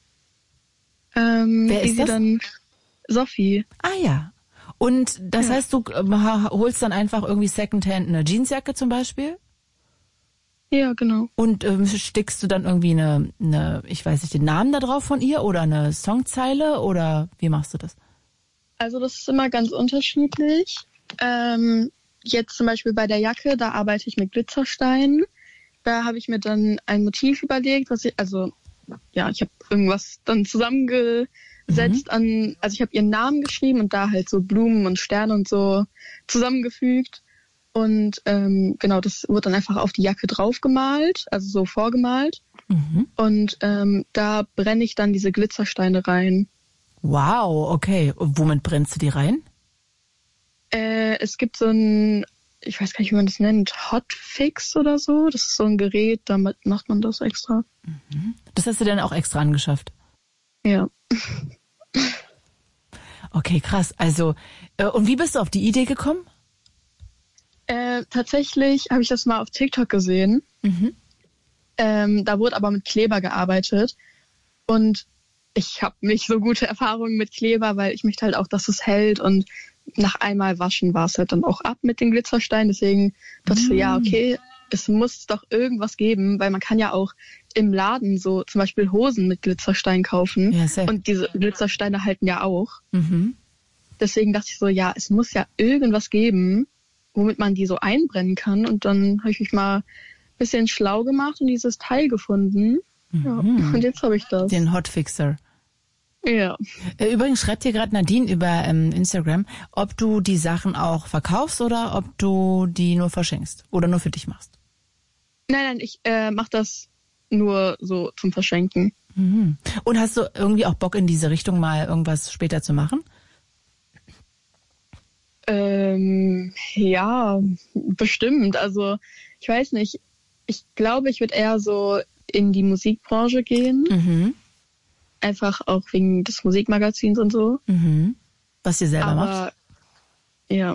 Speaker 3: Ähm,
Speaker 1: Wer ist
Speaker 3: die
Speaker 1: das?
Speaker 3: Sie dann Sophie.
Speaker 1: Ah ja. Und das ja. heißt, du äh, holst dann einfach irgendwie Secondhand eine Jeansjacke zum Beispiel?
Speaker 3: Ja, genau.
Speaker 1: Und ähm, stickst du dann irgendwie eine, eine, ich weiß nicht, den Namen da drauf von ihr oder eine Songzeile oder wie machst du das?
Speaker 3: Also das ist immer ganz unterschiedlich. Ähm, jetzt zum Beispiel bei der Jacke, da arbeite ich mit Glitzersteinen. Da habe ich mir dann ein Motiv überlegt, was ich, also ja, ich habe irgendwas dann zusammengesetzt mhm. an, also ich habe ihren Namen geschrieben und da halt so Blumen und Sterne und so zusammengefügt. Und ähm, genau, das wird dann einfach auf die Jacke draufgemalt, also so vorgemalt. Mhm. Und ähm, da brenne ich dann diese Glitzersteine rein.
Speaker 1: Wow, okay. Und womit brennst du die rein?
Speaker 3: Äh, es gibt so ein, ich weiß gar nicht, wie man das nennt, Hotfix oder so. Das ist so ein Gerät, damit macht man das extra.
Speaker 1: Mhm. Das hast du dann auch extra angeschafft?
Speaker 3: Ja.
Speaker 1: Okay, krass. Also, äh, und wie bist du auf die Idee gekommen?
Speaker 3: Äh, tatsächlich habe ich das mal auf TikTok gesehen. Mhm. Ähm, da wurde aber mit Kleber gearbeitet. Und ich habe nicht so gute Erfahrungen mit Kleber, weil ich möchte halt auch, dass es hält. Und nach einmal waschen war es halt dann auch ab mit den Glitzersteinen. Deswegen dachte ich so, ja, okay, es muss doch irgendwas geben, weil man kann ja auch im Laden so zum Beispiel Hosen mit Glitzersteinen kaufen. Ja, sehr. Und diese Glitzersteine halten ja auch. Mhm. Deswegen dachte ich so, ja, es muss ja irgendwas geben, womit man die so einbrennen kann. Und dann habe ich mich mal ein bisschen schlau gemacht und dieses Teil gefunden. Mhm. Ja, und jetzt habe ich das.
Speaker 1: Den Hotfixer.
Speaker 3: Ja.
Speaker 1: Übrigens schreibt dir gerade Nadine über ähm, Instagram, ob du die Sachen auch verkaufst oder ob du die nur verschenkst oder nur für dich machst.
Speaker 3: Nein, nein, ich äh, mache das nur so zum Verschenken.
Speaker 1: Mhm. Und hast du irgendwie auch Bock in diese Richtung mal irgendwas später zu machen?
Speaker 3: Ähm, ja, bestimmt. Also ich weiß nicht. Ich glaube, ich würde eher so in die Musikbranche gehen. Mhm. Einfach auch wegen des Musikmagazins und so.
Speaker 1: Mhm. Was ihr selber
Speaker 3: aber,
Speaker 1: macht.
Speaker 3: Ja.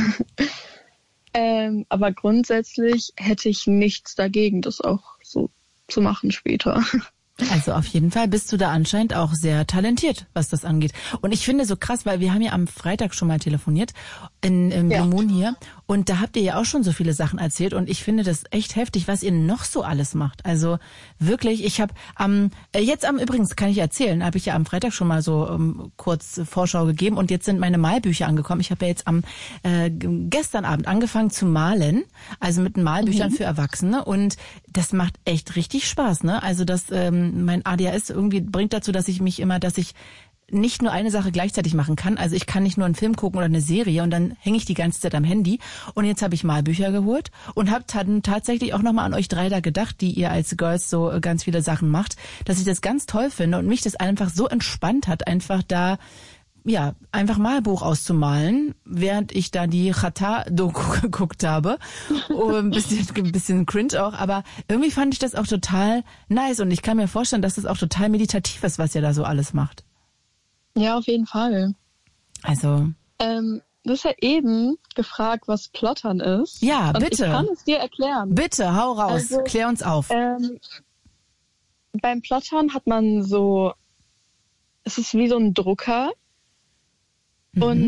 Speaker 3: ähm, aber grundsätzlich hätte ich nichts dagegen, das auch so zu machen später.
Speaker 1: Also auf jeden Fall bist du da anscheinend auch sehr talentiert, was das angeht. Und ich finde so krass, weil wir haben ja am Freitag schon mal telefoniert in, im ja. Blue Moon hier und da habt ihr ja auch schon so viele Sachen erzählt und ich finde das echt heftig, was ihr noch so alles macht. Also wirklich, ich habe am äh, jetzt am übrigens kann ich erzählen, habe ich ja am Freitag schon mal so ähm, kurz Vorschau gegeben und jetzt sind meine Malbücher angekommen. Ich habe ja jetzt am äh, gestern Abend angefangen zu malen, also mit Malbüchern mhm. für Erwachsene und das macht echt richtig Spaß, ne? Also das ähm, mein A D H S irgendwie bringt dazu, dass ich mich immer, dass ich nicht nur eine Sache gleichzeitig machen kann. Also ich kann nicht nur einen Film gucken oder eine Serie und dann hänge ich die ganze Zeit am Handy. Und jetzt habe ich Malbücher geholt und habe dann tatsächlich auch nochmal an euch drei da gedacht, die ihr als Girls so ganz viele Sachen macht, dass ich das ganz toll finde und mich das einfach so entspannt hat, einfach da ja, einfach Malbuch auszumalen, während ich da die Chata-Doku geguckt habe. Oh, ein bisschen, ein bisschen cringe auch, aber irgendwie fand ich das auch total nice und ich kann mir vorstellen, dass das auch total meditativ ist, was ihr da so alles macht.
Speaker 3: Ja, auf jeden Fall.
Speaker 1: Also.
Speaker 3: Ähm, du hast ja eben gefragt, was Plottern ist.
Speaker 1: Ja,
Speaker 3: und
Speaker 1: bitte.
Speaker 3: Ich kann es dir erklären.
Speaker 1: Bitte, hau raus, also, klär uns auf.
Speaker 3: Ähm, beim Plottern hat man so, es ist wie so ein Drucker. Mhm. Und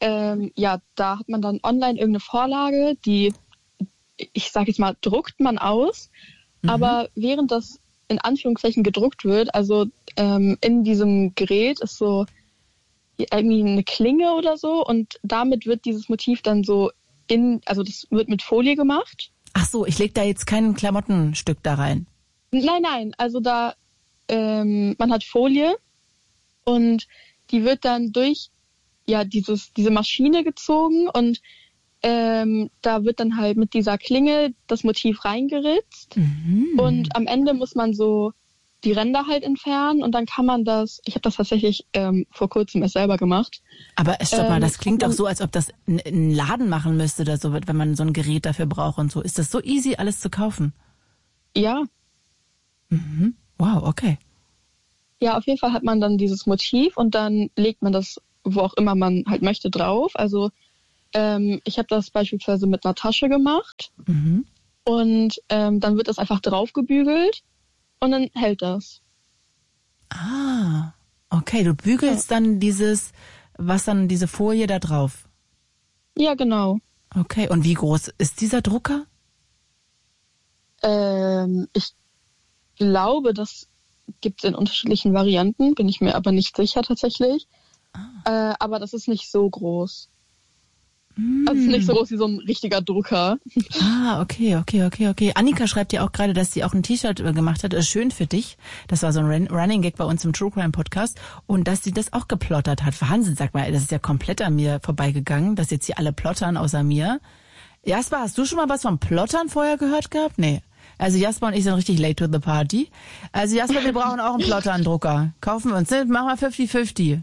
Speaker 3: ähm, ja, da hat man dann online irgendeine Vorlage, die, ich sage jetzt mal, druckt man aus. Mhm. Aber während das in Anführungszeichen gedruckt wird, also ähm, in diesem Gerät ist so irgendwie eine Klinge oder so und damit wird dieses Motiv dann so in, also das wird mit Folie gemacht.
Speaker 1: Ach so, ich leg da jetzt kein Klamottenstück da rein.
Speaker 3: Nein, nein, also da, ähm, man hat Folie und die wird dann durch, ja, dieses, diese Maschine gezogen und ähm, da wird dann halt mit dieser Klinge das Motiv reingeritzt mhm. und am Ende muss man so die Ränder halt entfernen und dann kann man das, ich habe das tatsächlich ähm, vor kurzem erst selber gemacht.
Speaker 1: Aber stopp mal,
Speaker 3: ähm,
Speaker 1: das klingt doch so, als ob das ein Laden machen müsste oder so, wenn man so ein Gerät dafür braucht und so. Ist das so easy, alles zu kaufen?
Speaker 3: Ja.
Speaker 1: Mhm. Wow, okay.
Speaker 3: Ja, auf jeden Fall hat man dann dieses Motiv und dann legt man das, wo auch immer man halt möchte, drauf. Also ähm, ich habe das beispielsweise mit einer Tasche gemacht
Speaker 1: mhm.
Speaker 3: und ähm, dann wird das einfach draufgebügelt. Und dann hält das.
Speaker 1: Ah, okay. Du bügelst ja. dann dieses, was dann diese Folie da drauf?
Speaker 3: Ja, genau.
Speaker 1: Okay. Und wie groß ist dieser Drucker?
Speaker 3: Ähm, ich glaube, das gibt es in unterschiedlichen Varianten, bin ich mir aber nicht sicher tatsächlich. Ah. Äh, aber das ist nicht so groß.
Speaker 1: Mm.
Speaker 3: Also nicht so groß wie so ein richtiger Drucker.
Speaker 1: Ah, okay, okay, okay, okay. Annika schreibt ja auch gerade, dass sie auch ein T-Shirt gemacht hat. Das ist schön für dich. Das war so ein Running Gag bei uns im True Crime Podcast. Und dass sie das auch geplottert hat. Wahnsinn, sag mal, das ist ja komplett an mir vorbeigegangen, dass jetzt hier alle plottern außer mir. Jasper, hast du schon mal was vom Plottern vorher gehört gehabt? Nee. Also Jasper und ich sind richtig late to the party. Also Jasper, wir brauchen auch einen Plottern-Drucker. Kaufen wir uns, ne? Machen wir fünfzig fünfzig.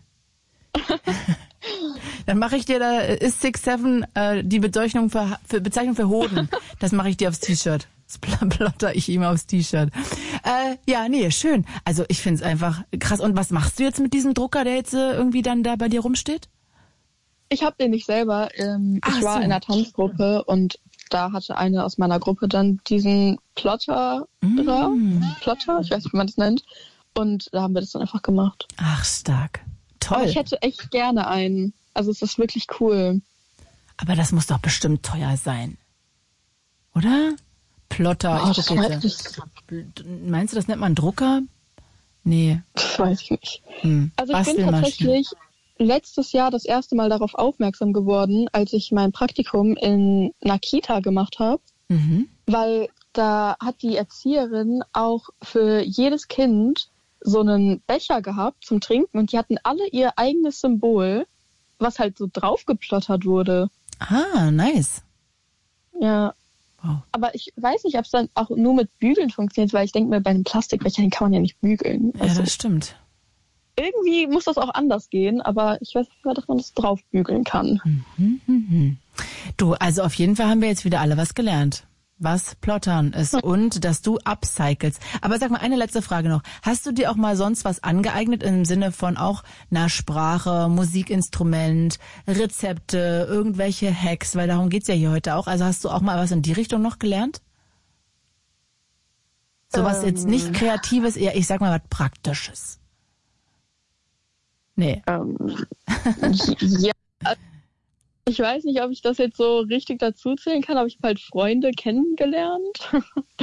Speaker 1: Dann mache ich dir da ist six seven äh, die Bezeichnung für, für Bezeichnung für Hoden. Das mache ich dir aufs T-Shirt. Das plotter ich ihm aufs T-Shirt. Äh, ja, nee, schön. Also ich find's einfach krass. Und was machst du jetzt mit diesem Drucker, der jetzt äh, irgendwie dann da bei dir rumsteht?
Speaker 3: Ich habe den nicht selber. Ähm, ich war so. in einer Tanzgruppe und da hatte eine aus meiner Gruppe dann diesen Plotter, mm. Plotter, ich weiß nicht, wie man das nennt. Und da haben wir das dann einfach gemacht.
Speaker 1: Ach, stark. Toll.
Speaker 3: Aber ich hätte echt gerne einen. Also es ist wirklich cool.
Speaker 1: Aber das muss doch bestimmt teuer sein. Oder? Plotter.
Speaker 3: Oh,
Speaker 1: ich gucke jetzt. Meinst du, das nennt man Drucker? Nee.
Speaker 3: Das weiß ich nicht.
Speaker 1: Hm.
Speaker 3: Also ich bin tatsächlich letztes Jahr das erste Mal darauf aufmerksam geworden, als ich mein Praktikum in einer Kita gemacht habe.
Speaker 1: Mhm.
Speaker 3: Weil da hat die Erzieherin auch für jedes Kind so einen Becher gehabt zum Trinken und die hatten alle ihr eigenes Symbol, was halt so draufgeplottert wurde.
Speaker 1: Ah, nice.
Speaker 3: Ja.
Speaker 1: Wow.
Speaker 3: Aber ich weiß nicht, ob es dann auch nur mit Bügeln funktioniert, weil ich denke mir, bei einem Plastikbecher, den kann man ja nicht bügeln.
Speaker 1: Ja,
Speaker 3: also
Speaker 1: das stimmt.
Speaker 3: Irgendwie muss das auch anders gehen, aber ich weiß nicht, dass man das drauf bügeln kann.
Speaker 1: Mhm, mhm. Du, also auf jeden Fall haben wir jetzt wieder alle was gelernt. Was Plottern ist und dass du upcycles. Aber sag mal, eine letzte Frage noch. Hast du dir auch mal sonst was angeeignet im Sinne von auch einer Sprache, Musikinstrument, Rezepte, irgendwelche Hacks? Weil darum geht's ja hier heute auch. Also hast du auch mal was in die Richtung noch gelernt? Sowas ähm. jetzt nicht Kreatives, eher, ich sag mal, was Praktisches. Nee.
Speaker 3: Ähm. ja. Ich weiß nicht, ob ich das jetzt so richtig dazu zählen kann, aber ich habe halt Freunde kennengelernt.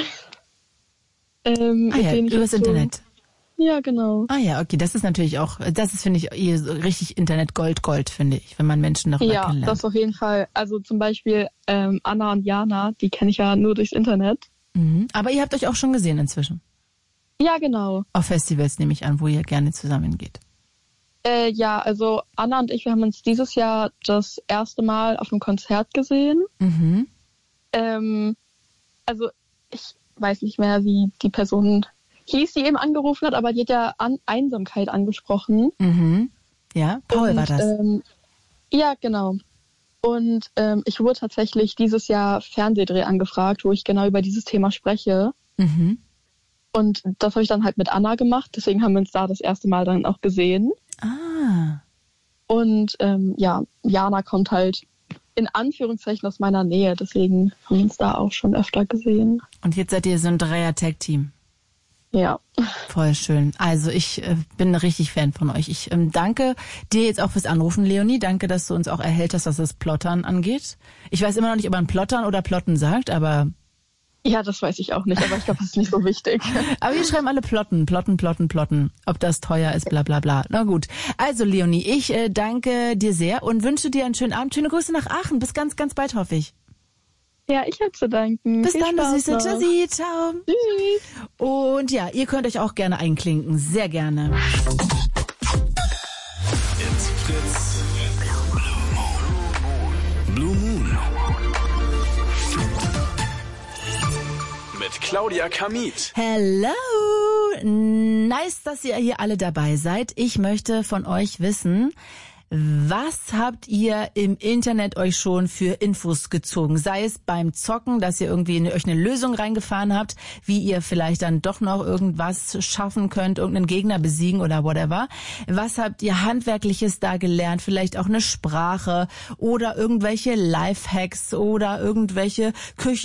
Speaker 3: ähm,
Speaker 1: ah ja,
Speaker 3: mit
Speaker 1: übers
Speaker 3: so,
Speaker 1: Internet.
Speaker 3: Ja, genau.
Speaker 1: Ah ja, okay, das ist natürlich auch, das ist, finde ich, eh so richtig Internet Gold, Gold, finde ich, wenn man Menschen darüber
Speaker 3: ja,
Speaker 1: kennenlernt.
Speaker 3: Ja, das auf jeden Fall. Also zum Beispiel ähm, Anna und Jana, die kenne ich ja nur durchs Internet.
Speaker 1: Mhm. Aber ihr habt euch auch schon gesehen inzwischen?
Speaker 3: Ja, genau.
Speaker 1: Auf Festivals nehme ich an, wo ihr gerne zusammen geht.
Speaker 3: Äh, ja, also Anna und ich, wir haben uns dieses Jahr das erste Mal auf einem Konzert gesehen.
Speaker 1: Mhm.
Speaker 3: Ähm, also ich weiß nicht mehr, wie die Person hieß, die eben angerufen hat, aber die hat ja an Einsamkeit angesprochen.
Speaker 1: Mhm. Ja, Paul
Speaker 3: und,
Speaker 1: war das.
Speaker 3: Ähm, ja, genau. Und ähm, ich wurde tatsächlich dieses Jahr Fernsehdreh angefragt, wo ich genau über dieses Thema spreche.
Speaker 1: Mhm.
Speaker 3: Und das habe ich dann halt mit Anna gemacht, deswegen haben wir uns da das erste Mal dann auch gesehen.
Speaker 1: Ah.
Speaker 3: Und ähm, ja, Jana kommt halt in Anführungszeichen aus meiner Nähe, deswegen haben wir uns da auch schon öfter gesehen.
Speaker 1: Und jetzt seid ihr so ein Dreier-Tag-Team.
Speaker 3: Ja.
Speaker 1: Voll schön. Also ich äh, bin richtig Fan von euch. Ich ähm, danke dir jetzt auch fürs Anrufen, Leonie. Danke, dass du uns auch erhellt hast, was das Plottern angeht. Ich weiß immer noch nicht, ob man Plottern oder Plotten sagt, aber...
Speaker 3: Ja, das weiß ich auch nicht, aber ich glaube, das ist nicht so wichtig.
Speaker 1: Aber wir schreiben alle Plotten, Plotten, Plotten, Plotten. Ob das teuer ist, bla bla bla. Na gut. Also Leonie, ich äh, danke dir sehr und wünsche dir einen schönen Abend. Schöne Grüße nach Aachen. Bis ganz, ganz bald, hoffe ich.
Speaker 3: Ja, ich habe zu danken.
Speaker 1: Bis
Speaker 3: Viel
Speaker 1: dann, du
Speaker 3: Spaß
Speaker 1: Süße.
Speaker 3: noch.
Speaker 1: Tschüssi, ciao.
Speaker 3: Tschüss.
Speaker 1: Und ja, ihr könnt euch auch gerne einklinken. Sehr gerne.
Speaker 7: It's Fritz. Blue Moon. Mit Claudia Kamit.
Speaker 1: Hello! Nice, dass ihr hier alle dabei seid. Ich möchte von euch wissen, was habt ihr im Internet euch schon für Infos gezogen? Sei es beim Zocken, dass ihr irgendwie in euch eine Lösung reingefahren habt, wie ihr vielleicht dann doch noch irgendwas schaffen könnt, irgendeinen Gegner besiegen oder whatever. Was habt ihr Handwerkliches da gelernt? Vielleicht auch eine Sprache oder irgendwelche Lifehacks oder irgendwelche Küchen